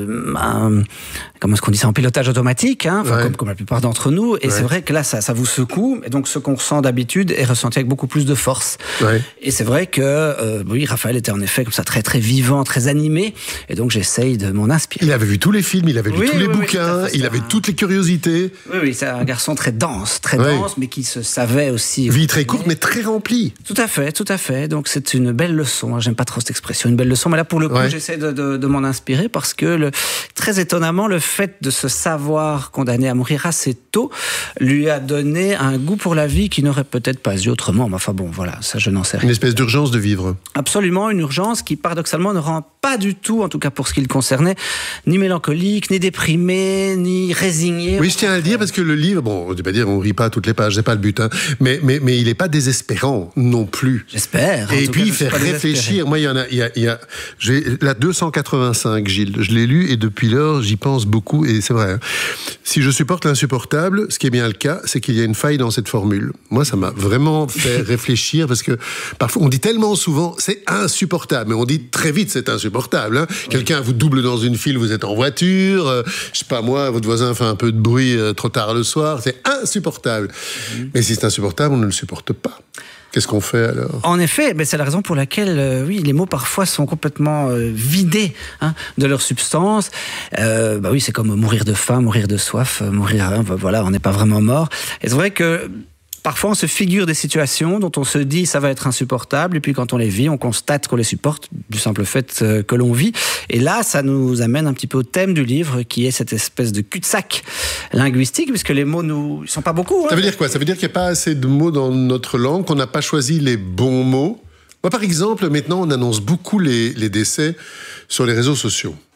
comment est-ce qu'on dit ça, en pilotage automatique, comme la plupart d'entre nous. Et c'est vrai que là, ça vous secoue. Et donc, ce qu'on ressent d'habitude est ressenti avec beaucoup plus de force. Et c'est vrai que, Raphaël était en effet comme ça, très, très vivant, très animé. Et donc, j'essaye de m'en inspirer. Il avait vu tous les films, il avait lu tous les bouquins, il avait toutes les curiosités. Oui, c'est un garçon très dense, mais qui se savait aussi. Vie très courte, mais très remplie. Tout à fait. Donc, c'est une belle leçon. J'aime pas trop cette expression, une belle leçon. Mais là, pour le coup, j'essaie de m'en inspirer parce que, très étonnamment, le fait de se savoir condamné à mourir assez tôt lui a donné un goût pour la vie qu'il n'aurait peut-être pas eu autrement. Mais enfin ça je n'en sais rien. Une espèce d'urgence de vivre. Absolument, une urgence qui paradoxalement ne rend pas du tout, en tout cas pour ce qui le concernait, ni mélancolique, ni déprimé, ni résigné. Oui, je tiens à le dire parce que le livre, on ne peut pas dire on rit pas toutes les pages, c'est pas le but, mais il n'est pas désespérant non plus. J'espère. Et puis il fait réfléchir. Moi, j'ai la 285, Gilles. Je l'ai lu et depuis lors, j'y pense beaucoup. Et c'est vrai, si je supporte l'insupportable, ce qui est bien le cas, c'est qu'il y a une faille dans cette formule. Moi, ça m'a vraiment fait réfléchir parce que parfois, on dit tellement souvent, c'est insupportable, mais on dit très vite, c'est insupportable. Quelqu'un vous double dans une file, vous êtes en voiture, je sais pas moi, votre voisin fait un peu de bruit trop tard le soir, c'est insupportable. Mais si c'est insupportable, on ne le supporte pas. Qu'est-ce qu'on fait alors? En effet, c'est la raison pour laquelle les mots parfois sont complètement vidés de leur substance. C'est comme mourir de faim, mourir de soif, mourir. On n'est pas vraiment mort. Et c'est vrai que parfois on se figure des situations dont on se dit ça va être insupportable, et puis quand on les vit, on constate qu'on les supporte du simple fait que l'on vit. Et là, ça nous amène un petit peu au thème du livre, qui est cette espèce de cul-de-sac linguistique, puisque les mots ils sont pas beaucoup. Ça veut dire quoi? Ça veut dire qu'il n'y a pas assez de mots dans notre langue, qu'on n'a pas choisi les bons mots. Moi, par exemple, maintenant, on annonce beaucoup les décès sur les réseaux sociaux.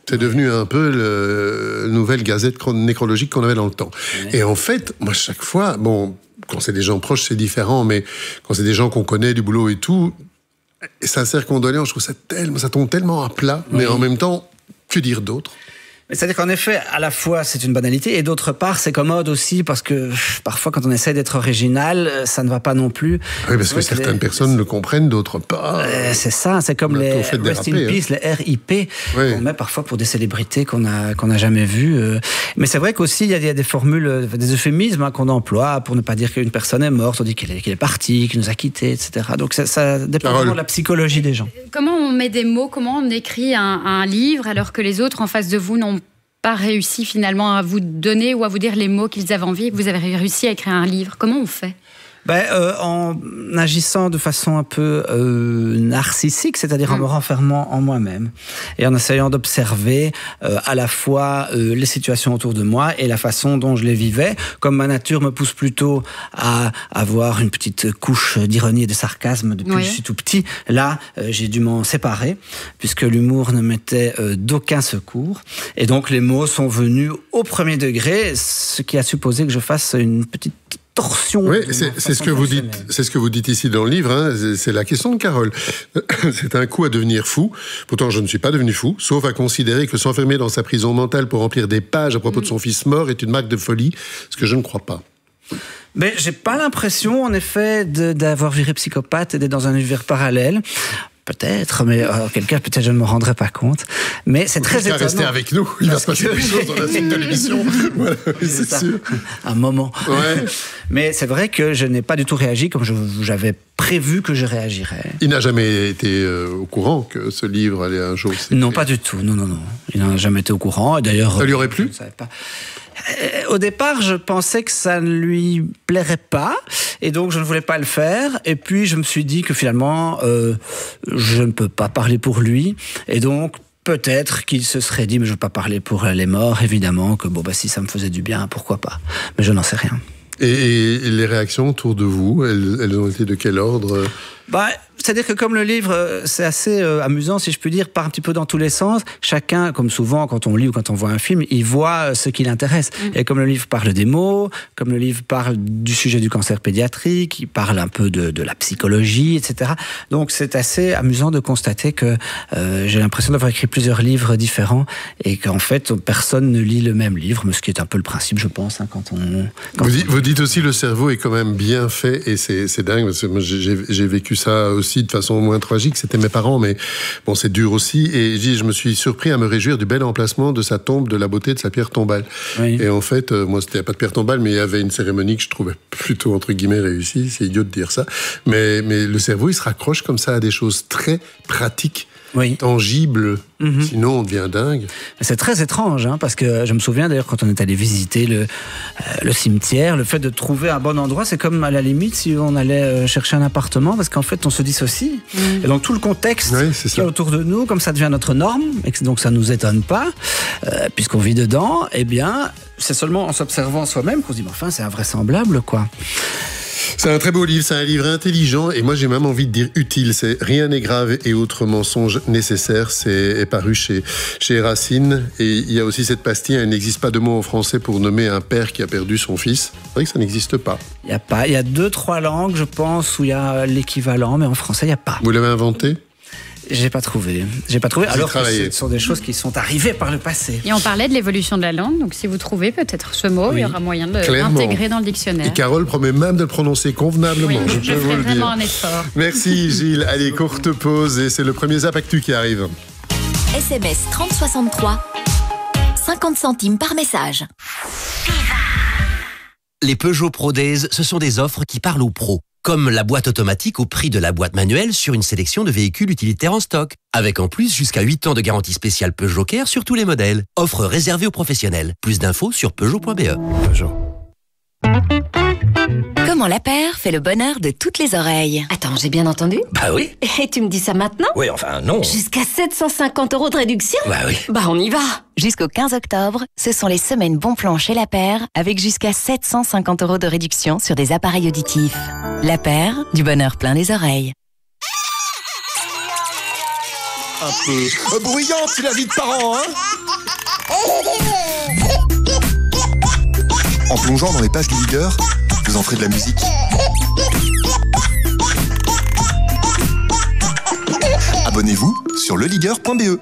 C'est devenu un peu la nouvelle gazette nécrologique qu'on avait dans le temps. Et en fait, moi, chaque fois, bon, quand c'est des gens proches, c'est différent, mais quand c'est des gens qu'on connaît, du boulot et tout, et sincère condoléance, je trouve ça tombe tellement à plat, mais en même temps, que dire d'autre? C'est-à-dire qu'en effet, à la fois, c'est une banalité, et d'autre part, c'est commode aussi, parce que parfois, quand on essaie d'être original, ça ne va pas non plus. Oui, parce que certaines personnes le comprennent, d'autres pas. C'est ça, c'est comme les Rest in Peace, les RIP, qu'on met parfois pour des célébrités qu'on n'a jamais vues. Mais c'est vrai qu'aussi, il y a des formules, des euphémismes qu'on emploie pour ne pas dire qu'une personne est morte, on dit qu'elle est partie, qu'elle nous a quittés, etc. Donc ça dépend vraiment de la psychologie des gens. Comment on met des mots, comment on écrit un livre alors que les autres en face de vous n'ont pas réussi finalement à vous donner ou à vous dire les mots qu'ils avaient envie, et que vous avez réussi à écrire un livre? Comment on fait? En agissant de façon un peu narcissique, c'est-à-dire en me renfermant en moi-même et en essayant d'observer à la fois les situations autour de moi et la façon dont je les vivais. Comme ma nature me pousse plutôt à avoir une petite couche d'ironie et de sarcasme depuis que je suis tout petit, là, j'ai dû m'en séparer puisque l'humour ne m'était d'aucun secours. Et donc, les mots sont venus au premier degré, ce qui a supposé que je fasse une petite torsion. Oui, c'est ce que vous dites. C'est ce que vous dites ici dans le livre. Hein, c'est la question de Carole. C'est un coup à devenir fou. Pourtant, je ne suis pas devenu fou, sauf à considérer que s'enfermer dans sa prison mentale pour remplir des pages à propos de son fils mort est une marque de folie, ce que je ne crois pas. Mais j'ai pas l'impression, en effet, d'avoir viré psychopathe et d'être dans un univers parallèle. Peut-être, mais auquel cas, peut-être je ne me rendrai pas compte. Mais c'est très étonnant. Rester avec nous, il va se passer des choses dans la suite de l'émission. Voilà, c'est sûr. Un moment. Ouais. Mais c'est vrai que je n'ai pas du tout réagi comme j'avais prévu que je réagirais. Il n'a jamais été au courant que ce livre allait un jour s'écrire. Non, pas du tout. Non. Il n'a jamais été au courant. Et d'ailleurs, ça lui aurait plu? Je ne savais pas. Au départ, je pensais que ça ne lui plairait pas, et donc je ne voulais pas le faire. Et puis je me suis dit que finalement, je ne peux pas parler pour lui, et donc peut-être qu'il se serait dit, mais je ne veux pas parler pour les morts, évidemment, que si ça me faisait du bien, pourquoi pas. Mais je n'en sais rien. Et les réactions autour de vous, elles ont été de quel ordre? C'est-à-dire que comme le livre, c'est assez amusant, si je puis dire, part un petit peu dans tous les sens. Chacun, comme souvent, quand on lit ou quand on voit un film, il voit ce qui l'intéresse. Et comme le livre parle des mots, comme le livre parle du sujet du cancer pédiatrique, il parle un peu de la psychologie, etc. Donc c'est assez amusant de constater que j'ai l'impression d'avoir écrit plusieurs livres différents et qu'en fait, personne ne lit le même livre, mais ce qui est un peu le principe, je pense, hein, Vous dites aussi le cerveau est quand même bien fait, et c'est dingue, parce que moi, j'ai vécu ça aussi de façon moins tragique, c'était mes parents, mais bon, c'est dur aussi, et je me suis surpris à me réjouir du bel emplacement de sa tombe, de la beauté de sa pierre tombale. Oui. Et en fait, moi, c'était pas de pierre tombale, mais il y avait une cérémonie que je trouvais plutôt, entre guillemets, réussie, c'est idiot de dire ça, mais le cerveau, il se raccroche comme ça à des choses très pratiques, tangibles, sinon on devient dingue. C'est très étrange, hein, parce que je me souviens d'ailleurs quand on est allé visiter le cimetière, le fait de trouver un bon endroit, c'est comme à la limite si on allait chercher un appartement, parce qu'en fait on se dissocie. Et donc tout le contexte qui est autour de nous, comme ça devient notre norme, et donc ça nous étonne pas, puisqu'on vit dedans, eh bien c'est seulement en s'observant soi-même qu'on se dit, mais enfin c'est invraisemblable, quoi. C'est un très beau livre, c'est un livre intelligent, et moi j'ai même envie de dire utile. C'est Rien n'est grave et autres mensonges nécessaires. C'est paru chez Racine, et il y a aussi cette pastille. Il n'existe pas de mot en français pour nommer un père qui a perdu son fils. C'est vrai que ça n'existe pas. Il y a 2-3 langues, je pense, où il y a l'équivalent, mais en français il n'y a pas. Vous l'avez inventé? J'ai pas trouvé. Alors que ce sont des choses qui sont arrivées par le passé. Et on parlait de l'évolution de la langue, donc si vous trouvez peut-être ce mot, il y aura moyen de l'intégrer dans le dictionnaire. Et Carole promet même de le prononcer convenablement. Oui, je ferai vraiment un effort. Merci Gilles. Allez, courte pause, et c'est le premier Zap Actu qui arrive. SMS 3063, 50 centimes par message. Les Peugeot Pro Days, ce sont des offres qui parlent aux pros. Comme la boîte automatique au prix de la boîte manuelle sur une sélection de véhicules utilitaires en stock. Avec en plus jusqu'à 8 ans de garantie spéciale Peugeot Care sur tous les modèles. Offre réservée aux professionnels. Plus d'infos sur Peugeot.be. Peugeot. Comment la paire fait le bonheur de toutes les oreilles? Attends, j'ai bien entendu? Bah oui. Et tu me dis ça maintenant? Oui, enfin non. Jusqu'à 750 € de réduction? Bah oui. Bah on y va. Jusqu'au 15 octobre, ce sont les semaines bon plan chez La Paire, avec jusqu'à 750 € de réduction sur des appareils auditifs. La Paire, du bonheur plein les oreilles. Un peu bruyante, c'est la vie de parents, hein. En plongeant dans les pages du leader, vous en ferez de la musique. Abonnez-vous sur leleader.be.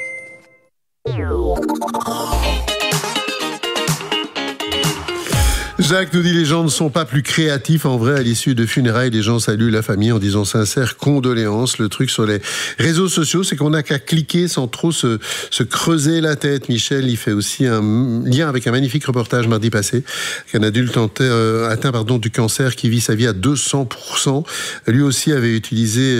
Jacques nous dit les gens ne sont pas plus créatifs. En vrai, à l'issue de funérailles, les gens saluent la famille en disant sincères condoléances. Le truc sur les réseaux sociaux, c'est qu'on n'a qu'à cliquer sans trop se creuser la tête. Michel, il fait aussi un lien avec un magnifique reportage mardi passé qu'un adulte atteint du cancer qui vit sa vie à 200%. Lui aussi avait utilisé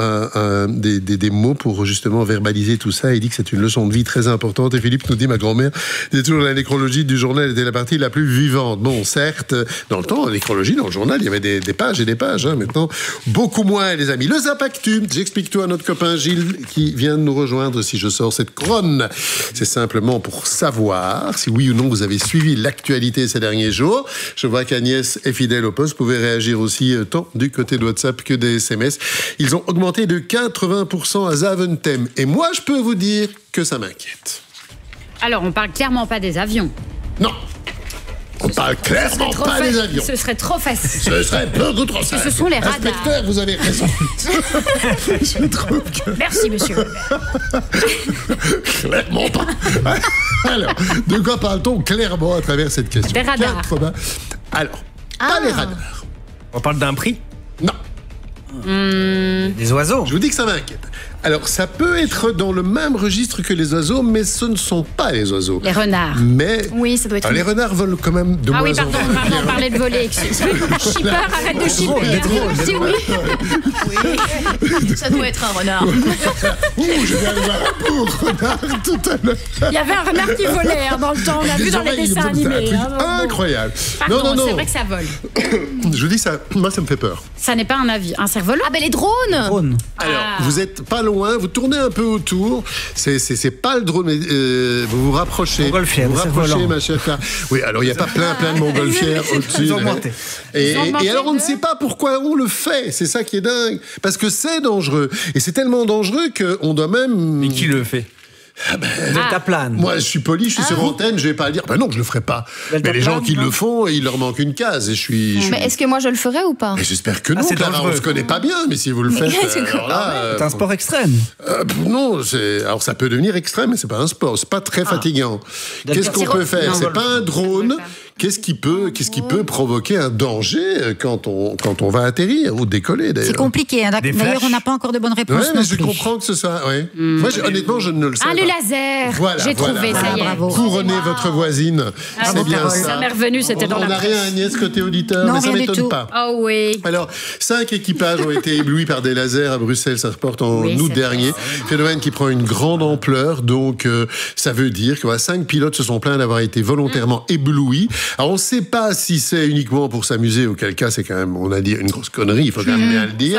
des mots pour justement verbaliser tout ça. Il dit que c'est une leçon de vie très importante. Et Philippe nous dit, ma grand-mère disait toujours la nécrologie du journal était la partie la plus vivante. Bon, certes, dans le temps, l'écrologie, dans le journal, il y avait des pages et des pages. Hein. Maintenant, beaucoup moins, les amis. Le Zapactu, j'explique tout à notre copain Gilles qui vient de nous rejoindre si je sors cette couronne. C'est simplement pour savoir si oui ou non vous avez suivi l'actualité ces derniers jours. Je vois qu'Agnès est fidèle au poste. Vous pouvez réagir aussi tant du côté de WhatsApp que des SMS. Ils ont augmenté de 80% à Zaventem. Et moi, je peux vous dire que ça m'inquiète. Alors, on parle clairement pas des avions. Non. On parle clairement pas des avions. Ce serait trop facile. Ce serait beaucoup trop simple. Ce sont les radars. Inspecteur, vous avez raison. Je trouve que... Merci, monsieur. Clairement pas. Alors, de quoi parle-t-on clairement à travers cette question? Des radars. Alors, pas les radars. On parle d'un prix? Non. Des oiseaux. Je vous dis que ça m'inquiète. Alors, ça peut être dans le même registre que les oiseaux, mais ce ne sont pas les oiseaux. Les renards. Mais oui, ça peut être. Les renards volent quand même de moins en moins. Ah oui, pardon, on parlait de voler. Excuse-moi. Shipper, arrête de shipper. Si oui. Oui. Ça doit être un renard. Ouh, je viens de voir un pauvre renard tout à l'heure. Il y avait un renard qui volait dans le temps. On a vu dans les dessins animés. Incroyable. Pardon, non. C'est vrai que ça vole. Je vous dis ça, moi ça me fait peur. Ça n'est pas un avion, un cerf-volant. Ah ben les drones. Alors, vous êtes pas loin, vous tournez un peu autour. C'est pas le drone, mais vous vous rapprochez. Montgolfière, vous vous rapprochez, ma chère Clara. Oui, alors il n'y a pas plein de montgolfières au-dessus. Et alors on ne sait pas pourquoi on le fait. C'est ça qui est dingue. Parce que c'est dangereux. Et c'est tellement dangereux qu'on doit même... Mais qui le fait? Deltaplane. Moi, je suis poli, je suis sur antenne, je vais pas dire, non, je le ferai pas. Mais les gens qui le font, il leur manque une case. Et je suis. Mais est-ce que moi je le ferais ou pas? J'espère que non. C'est Clara, on se connaît pas bien, mais si vous le faites, c'est un sport extrême. Non, alors ça peut devenir extrême, mais c'est pas un sport, c'est pas très fatigant. Qu'est-ce qu'on peut faire? C'est pas un drone. Qu'est-ce qui peut provoquer un danger quand on va atterrir ou décoller d'ailleurs? C'est compliqué. Hein. D'ailleurs, on n'a pas encore de bonnes réponses. Oui, mais je comprends que ce soit. Ouais. Moi, honnêtement, je ne le sais pas. Ah, le laser. Voilà, j'ai trouvé, ça y est. Bravo. Couronnez votre voisine. C'est bien ça. Ça m'est revenu, c'était dans la presse. On n'a rien, Agnès, côté auditeur, non, mais ça ne m'étonne pas. Oh oui. Alors, 5 équipages ont été éblouis par des lasers à Bruxelles. Ça reporte en août dernier. Phénomène qui prend une grande ampleur. Donc, ça veut dire que 5 pilotes se sont plaints d'avoir été volontairement éblouis. Alors, on ne sait pas si c'est uniquement pour s'amuser, auquel cas c'est quand même, on a dit, une grosse connerie, il faut quand même bien le dire.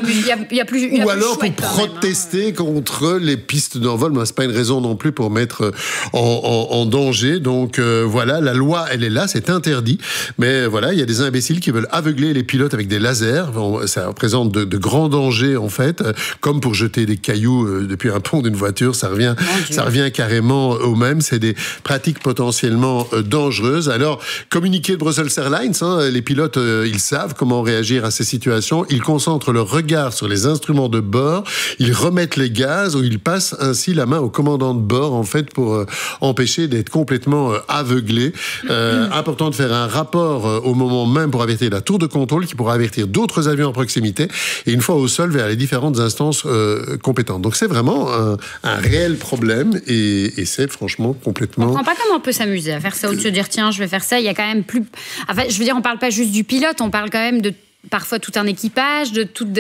Ou alors pour protester contre les pistes d'envol, mais c'est pas une raison non plus pour mettre en danger. Donc voilà, la loi, elle est là, c'est interdit. Mais voilà, il y a des imbéciles qui veulent aveugler les pilotes avec des lasers. Ça représente de grands dangers en fait, comme pour jeter des cailloux depuis un pont d'une voiture, ça revient carrément au même. C'est des pratiques potentiellement dangereuses. Alors, communiqué de Brussels Airlines, les pilotes, ils savent comment réagir à ces situations. Ils concentrent leur regard sur les instruments de bord, ils remettent les gaz ou ils passent ainsi la main au commandant de bord, en fait, pour empêcher d'être complètement aveuglés. Important de faire un rapport au moment même pour avertir la tour de contrôle qui pourra avertir d'autres avions en proximité et une fois au sol vers les différentes instances compétentes. Donc c'est vraiment un réel problème et c'est franchement complètement... On ne comprend pas comment on peut s'amuser à faire ça ou de se dire tiens, je vais faire ça. Il y a quand même plus... Enfin, je veux dire, on parle pas juste du pilote, on parle quand même de parfois tout un équipage,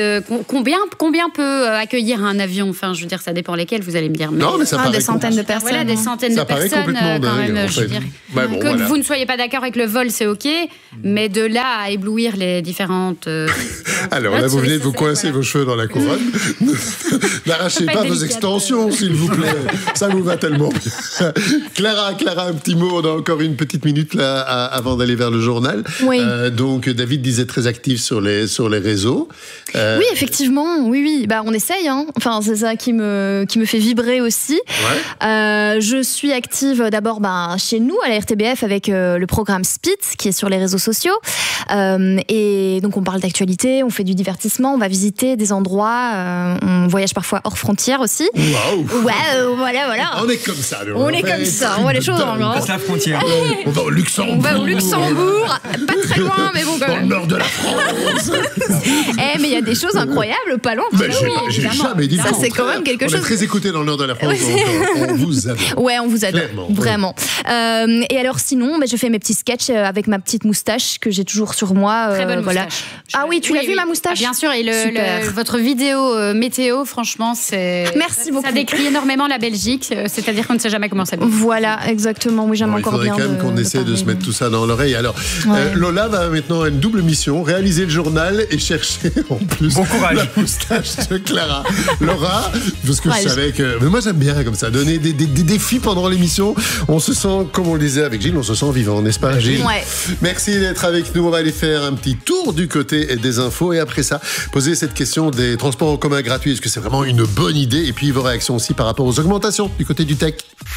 combien peut accueillir un avion? Enfin, je veux dire, ça dépend lesquels, vous allez me dire. Non, mais ça paraît des centaines de personnes. Voilà, des centaines de personnes quand même, je dirais. Que vous ne soyez pas d'accord avec le vol, c'est ok, mais de là à éblouir les différentes... Alors là, vous venez de vous coincer vos cheveux dans la couronne. N'arrachez pas vos extensions, s'il vous plaît. Ça vous va tellement bien. Clara, un petit mot. On a encore une petite minute là avant d'aller vers le journal. Oui. Donc, David disait très actif sur sur les réseaux. Oui, effectivement, oui. Bah, on essaye, hein. Enfin, c'est ça qui me fait vibrer aussi. Ouais. Je suis active d'abord chez nous, à la RTBF, avec le programme Spitz, qui est sur les réseaux sociaux. Et donc, on parle d'actualité, on fait du divertissement, on va visiter des endroits, on voyage parfois hors frontières aussi. Waouh! Ouais, voilà. On est comme ça. On est comme ça, on voit les choses en grand. On passe la frontière. On va au Luxembourg. On va au Luxembourg, pas très loin, mais bon, quand même. Dans le nord de la France. Mais il y a des choses incroyables, pas loin. J'ai jamais dit ça. C'est quand même quelque chose. On est très écoutés dans le nord de la France, donc on vous adore. Ouais, on vous adore, clairement, vraiment. Oui. Et alors sinon, je fais mes petits sketchs avec ma petite moustache que j'ai toujours sur moi. Très bonne moustache. Ah oui, tu l'as vu ma moustache? Bien sûr, et votre vidéo météo, franchement, Merci beaucoup. Ça décrit énormément la Belgique, c'est-à-dire qu'on ne sait jamais comment ça va. Voilà, exactement. Oui, j'aime encore bien. Il faudrait quand même qu'on essaie de se mettre tout ça dans l'oreille. Alors, Lola va maintenant à une double mission, réaliser le journal et chercher en plus la moustache de Clara. Laura, parce que je savais que... Mais moi, j'aime bien comme ça, donner des défis pendant l'émission. On se sent, comme on le disait avec Gilles, on se sent vivant, n'est-ce pas, Gilles? Ouais. Merci d'être avec nous. On va aller faire un petit tour du côté des infos et après ça, poser cette question des transports en commun gratuits. Est-ce que c'est vraiment une bonne idée? Et puis vos réactions aussi par rapport aux augmentations du côté du tech.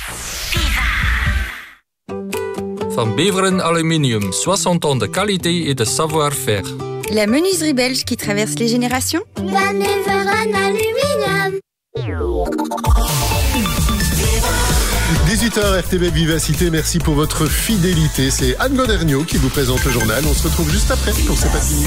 Van Beveren Aluminium, 60 ans de qualité et de savoir-faire. La menuiserie belge qui traverse les générations. Van Beveren Aluminium. 18h RTB Vivacité, merci pour votre fidélité. C'est Anne Goderniaud qui vous présente le journal. On se retrouve juste après pour C'est pas fini.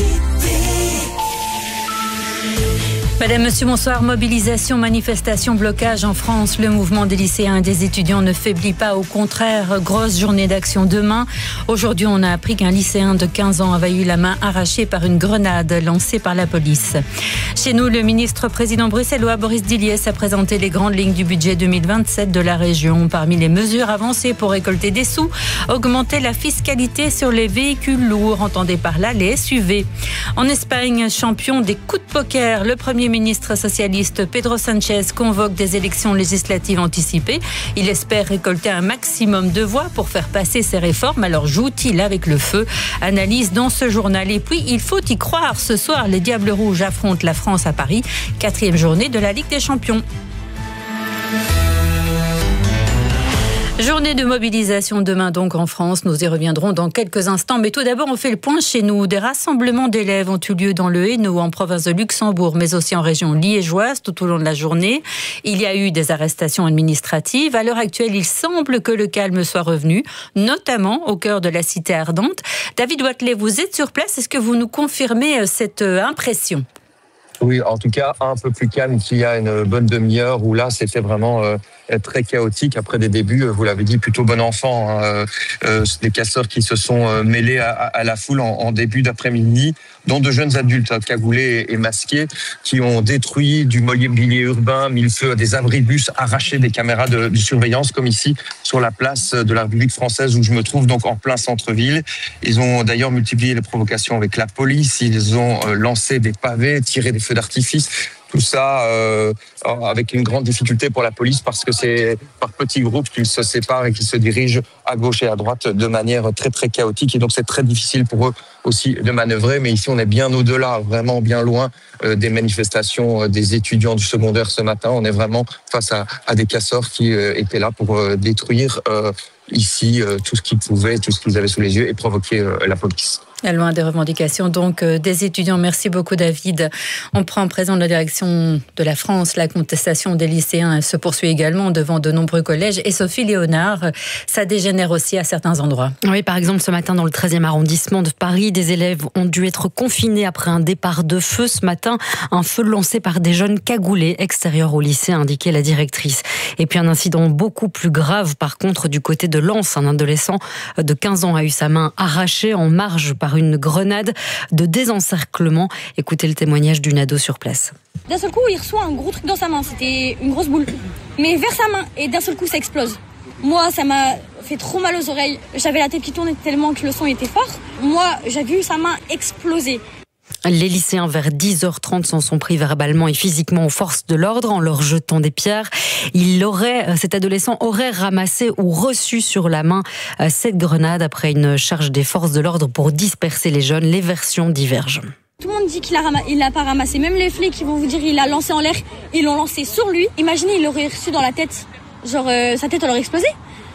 Madame, Monsieur, bonsoir. Mobilisation, manifestation, blocage en France. Le mouvement des lycéens et des étudiants ne faiblit pas. Au contraire, grosse journée d'action demain. Aujourd'hui, on a appris qu'un lycéen de 15 ans avait eu la main arrachée par une grenade lancée par la police. Chez nous, le ministre-président bruxellois Boris Diliès a présenté les grandes lignes du budget 2027 de la région. Parmi les mesures avancées pour récolter des sous, augmenter la fiscalité sur les véhicules lourds, entendez par là les SUV. En Espagne, champion des coups de poker, le premier ministre socialiste Pedro Sánchez convoque des élections législatives anticipées. Il espère récolter un maximum de voix pour faire passer ses réformes. Alors joue-t-il avec le feu? Analyse dans ce journal. Et puis, il faut y croire. Ce soir, les Diables Rouges affrontent la France à Paris. 4e journée de la Ligue des Champions. Journée de mobilisation demain donc en France. Nous y reviendrons dans quelques instants. Mais tout d'abord, on fait le point chez nous. Des rassemblements d'élèves ont eu lieu dans le Hainaut, en province de Luxembourg, mais aussi en région liégeoise tout au long de la journée. Il y a eu des arrestations administratives. À l'heure actuelle, il semble que le calme soit revenu, notamment au cœur de la cité ardente. David Watley, vous êtes sur place. Est-ce que vous nous confirmez cette impression? Oui, en tout cas, un peu plus calme qu'il y a une bonne demi-heure où là, c'était vraiment très chaotique après des débuts, vous l'avez dit, plutôt bon enfant. Des casseurs qui se sont mêlés à la foule en début d'après-midi, dont de jeunes adultes cagoulés et masqués qui ont détruit du mobilier urbain, mis le feu à des abribus, arraché des caméras de surveillance, comme ici sur la place de la République française où je me trouve, donc en plein centre-ville. Ils ont d'ailleurs multiplié les provocations avec la police, ils ont lancé des pavés, tiré des feux d'artifice. Tout ça avec une grande difficulté pour la police parce que c'est par petits groupes qu'ils se séparent et qu'ils se dirigent à gauche et à droite de manière très très chaotique. Et donc c'est très difficile pour eux aussi de manœuvrer. Mais ici on est bien au-delà, vraiment bien loin des manifestations des étudiants du secondaire ce matin. On est vraiment face à des casseurs qui étaient là pour détruire ici tout ce qu'ils pouvaient, tout ce qu'ils avaient sous les yeux et provoquer la police. Loin des revendications donc des étudiants. Merci beaucoup David. On prend en présent la direction de la France. La contestation des lycéens se poursuit également devant de nombreux collèges. Et Sophie Léonard, ça dégénère aussi à certains endroits. Oui, par exemple ce matin dans le 13e arrondissement de Paris, des élèves ont dû être confinés après un départ de feu ce matin. Un feu lancé par des jeunes cagoulés extérieurs au lycée, a indiqué la directrice. Et puis un incident beaucoup plus grave par contre du côté de Lens. Un adolescent de 15 ans a eu sa main arrachée en marge par une grenade de désencerclement. Écoutez le témoignage d'une ado sur place. D'un seul coup, il reçoit un gros truc dans sa main. C'était une grosse boule. Mais vers sa main. Et d'un seul coup, ça explose. Moi, ça m'a fait trop mal aux oreilles. J'avais la tête qui tournait tellement que le son était fort. Moi, j'ai vu sa main exploser. Les lycéens, vers 10h30, s'en sont pris verbalement et physiquement aux forces de l'ordre en leur jetant des pierres. Cet adolescent aurait ramassé ou reçu sur la main cette grenade après une charge des forces de l'ordre pour disperser les jeunes. Les versions divergent. Tout le personne dit qu'il l'a pas ramassé. Même les flics qui vont vous dire il l'a lancé en l'air, ils l'ont lancé sur lui. Imaginez, il l'aurait reçu dans la tête. Genre, sa tête, elle aurait explosé.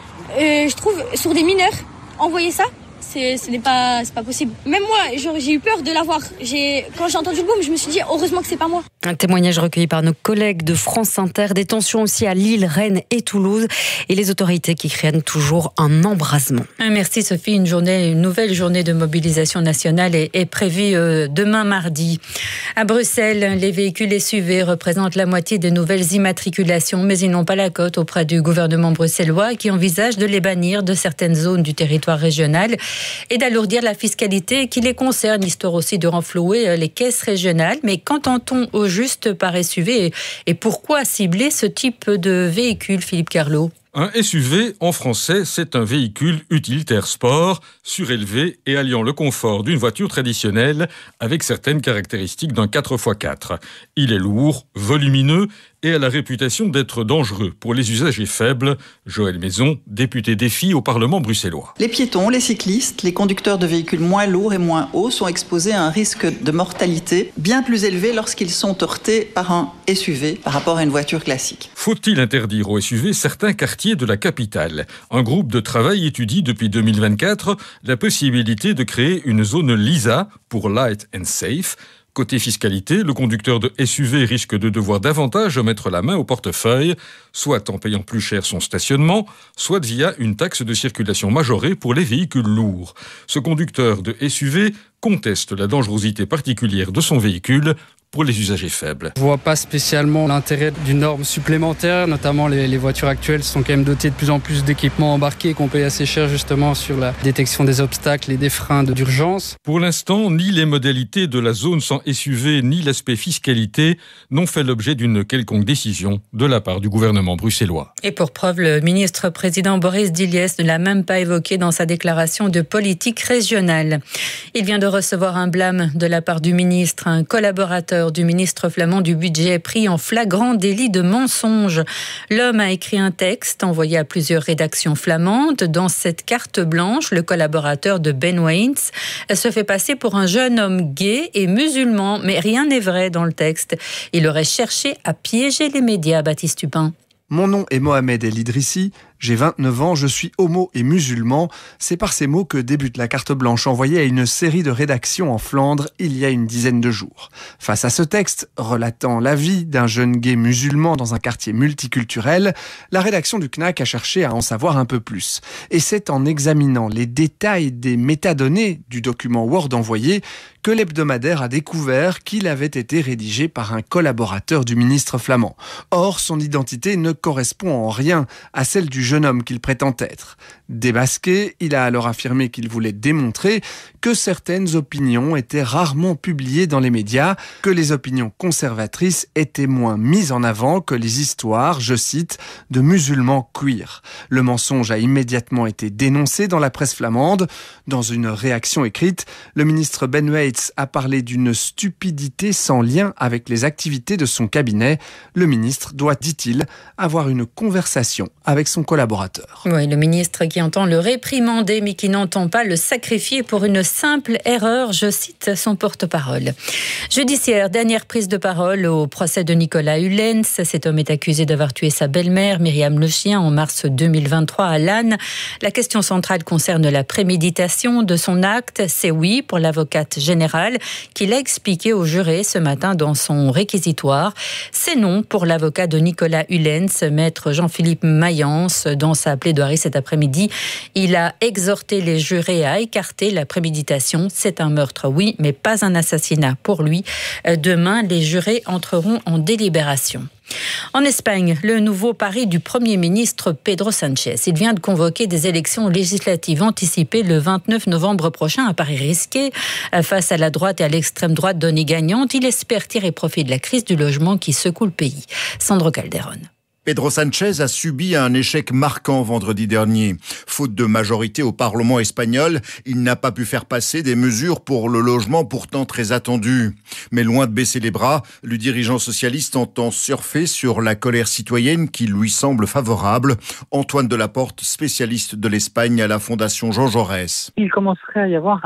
Je trouve, sur des mineurs, envoyer ça, c'est pas possible. Même moi, j'ai eu peur de l'avoir. Quand j'ai entendu le boom, je me suis dit heureusement que c'est pas moi. Un témoignage recueilli par nos collègues de France Inter. Des tensions aussi à Lille, Rennes et Toulouse. Et les autorités qui craignent toujours un embrasement. Merci Sophie. Une nouvelle journée de mobilisation nationale est prévue demain mardi. À Bruxelles, les véhicules SUV représentent la moitié des nouvelles immatriculations, mais ils n'ont pas la cote auprès du gouvernement bruxellois qui envisage de les bannir de certaines zones du territoire régional et d'alourdir la fiscalité qui les concerne, histoire aussi de renflouer les caisses régionales. Mais qu'entend-on au juste par SUV et pourquoi cibler ce type de véhicule, Philippe Carlot ? Un SUV, en français, c'est un véhicule utilitaire sport, surélevé et alliant le confort d'une voiture traditionnelle avec certaines caractéristiques d'un 4x4. Il est lourd, volumineux et a la réputation d'être dangereux pour les usagers faibles. Joël Maison, député Défi au Parlement bruxellois. Les piétons, les cyclistes, les conducteurs de véhicules moins lourds et moins hauts sont exposés à un risque de mortalité bien plus élevé lorsqu'ils sont heurtés par un SUV par rapport à une voiture classique. Faut-il interdire aux SUV certains quartiers de la capitale ? Un groupe de travail étudie depuis 2024 la possibilité de créer une zone LISA pour Light and Safe. Côté fiscalité, le conducteur de SUV risque de devoir davantage mettre la main au portefeuille, soit en payant plus cher son stationnement, soit via une taxe de circulation majorée pour les véhicules lourds. Ce conducteur de SUV conteste la dangerosité particulière de son véhicule pour les usagers faibles. Je ne vois pas spécialement l'intérêt d'une norme supplémentaire, notamment les voitures actuelles sont quand même dotées de plus en plus d'équipements embarqués qu'on paye assez cher justement sur la détection des obstacles et des freins d'urgence. Pour l'instant, ni les modalités de la zone sans SUV ni l'aspect fiscalité n'ont fait l'objet d'une quelconque décision de la part du gouvernement bruxellois. Et pour preuve, le ministre-président Boris Diliès ne l'a même pas évoqué dans sa déclaration de politique régionale. Il vient de recevoir un blâme de la part du ministre, un collaborateur du ministre flamand du budget pris en flagrant délit de mensonge. L'homme a écrit un texte envoyé à plusieurs rédactions flamandes. Dans cette carte blanche, le collaborateur de Ben Waynes se fait passer pour un jeune homme gay et musulman, mais rien n'est vrai dans le texte. Il aurait cherché à piéger les médias, Baptiste Tupin. Mon nom est Mohamed El Idrissi, j'ai 29 ans, je suis homo et musulman. C'est par ces mots que débute la carte blanche envoyée à une série de rédactions en Flandre il y a une dizaine de jours. Face à ce texte, relatant la vie d'un jeune gay musulman dans un quartier multiculturel, la rédaction du CNAC a cherché à en savoir un peu plus. Et c'est en examinant les détails des métadonnées du document Word envoyé que l'hebdomadaire a découvert qu'il avait été rédigé par un collaborateur du ministre flamand. Or, son identité ne correspond en rien à celle du jeune homme qu'il prétend être. Démasqué, il a alors affirmé qu'il voulait démontrer que certaines opinions étaient rarement publiées dans les médias, que les opinions conservatrices étaient moins mises en avant que les histoires, je cite, de musulmans queer. Le mensonge a immédiatement été dénoncé dans la presse flamande. Dans une réaction écrite, le ministre Ben Waits a parlé d'une stupidité sans lien avec les activités de son cabinet. Le ministre doit, dit-il, avoir une conversation avec son collaborateur. Oui, le ministre qui entend le réprimander mais qui n'entend pas le sacrifier pour une simple erreur, je cite son porte-parole. Judiciaire, dernière prise de parole au procès de Nicolas Hulens. Cet homme est accusé d'avoir tué sa belle-mère, Myriam Le Chien, en mars 2023 à Lannes. La question centrale concerne la préméditation de son acte. C'est oui pour l'avocate générale qui l'a expliqué au juré ce matin dans son réquisitoire. C'est non pour l'avocat de Nicolas Hulens, maître Jean-Philippe Mayence. Dans sa plaidoirie cet après-midi, il a exhorté les jurés à écarter la préméditation. C'est un meurtre, oui, mais pas un assassinat pour lui. Demain, les jurés entreront en délibération. En Espagne, le nouveau pari du Premier ministre Pedro Sánchez. Il vient de convoquer des élections législatives anticipées le 29 novembre prochain. Un pari risqué. Face à la droite et à l'extrême droite donnée gagnante, il espère tirer profit de la crise du logement qui secoue le pays. Sandro Calderón. Pedro Sánchez a subi un échec marquant vendredi dernier. Faute de majorité au Parlement espagnol, il n'a pas pu faire passer des mesures pour le logement pourtant très attendues. Mais loin de baisser les bras, le dirigeant socialiste entend surfer sur la colère citoyenne qui lui semble favorable. Antoine Delaporte, spécialiste de l'Espagne à la Fondation Jean Jaurès. Il commencerait à y avoir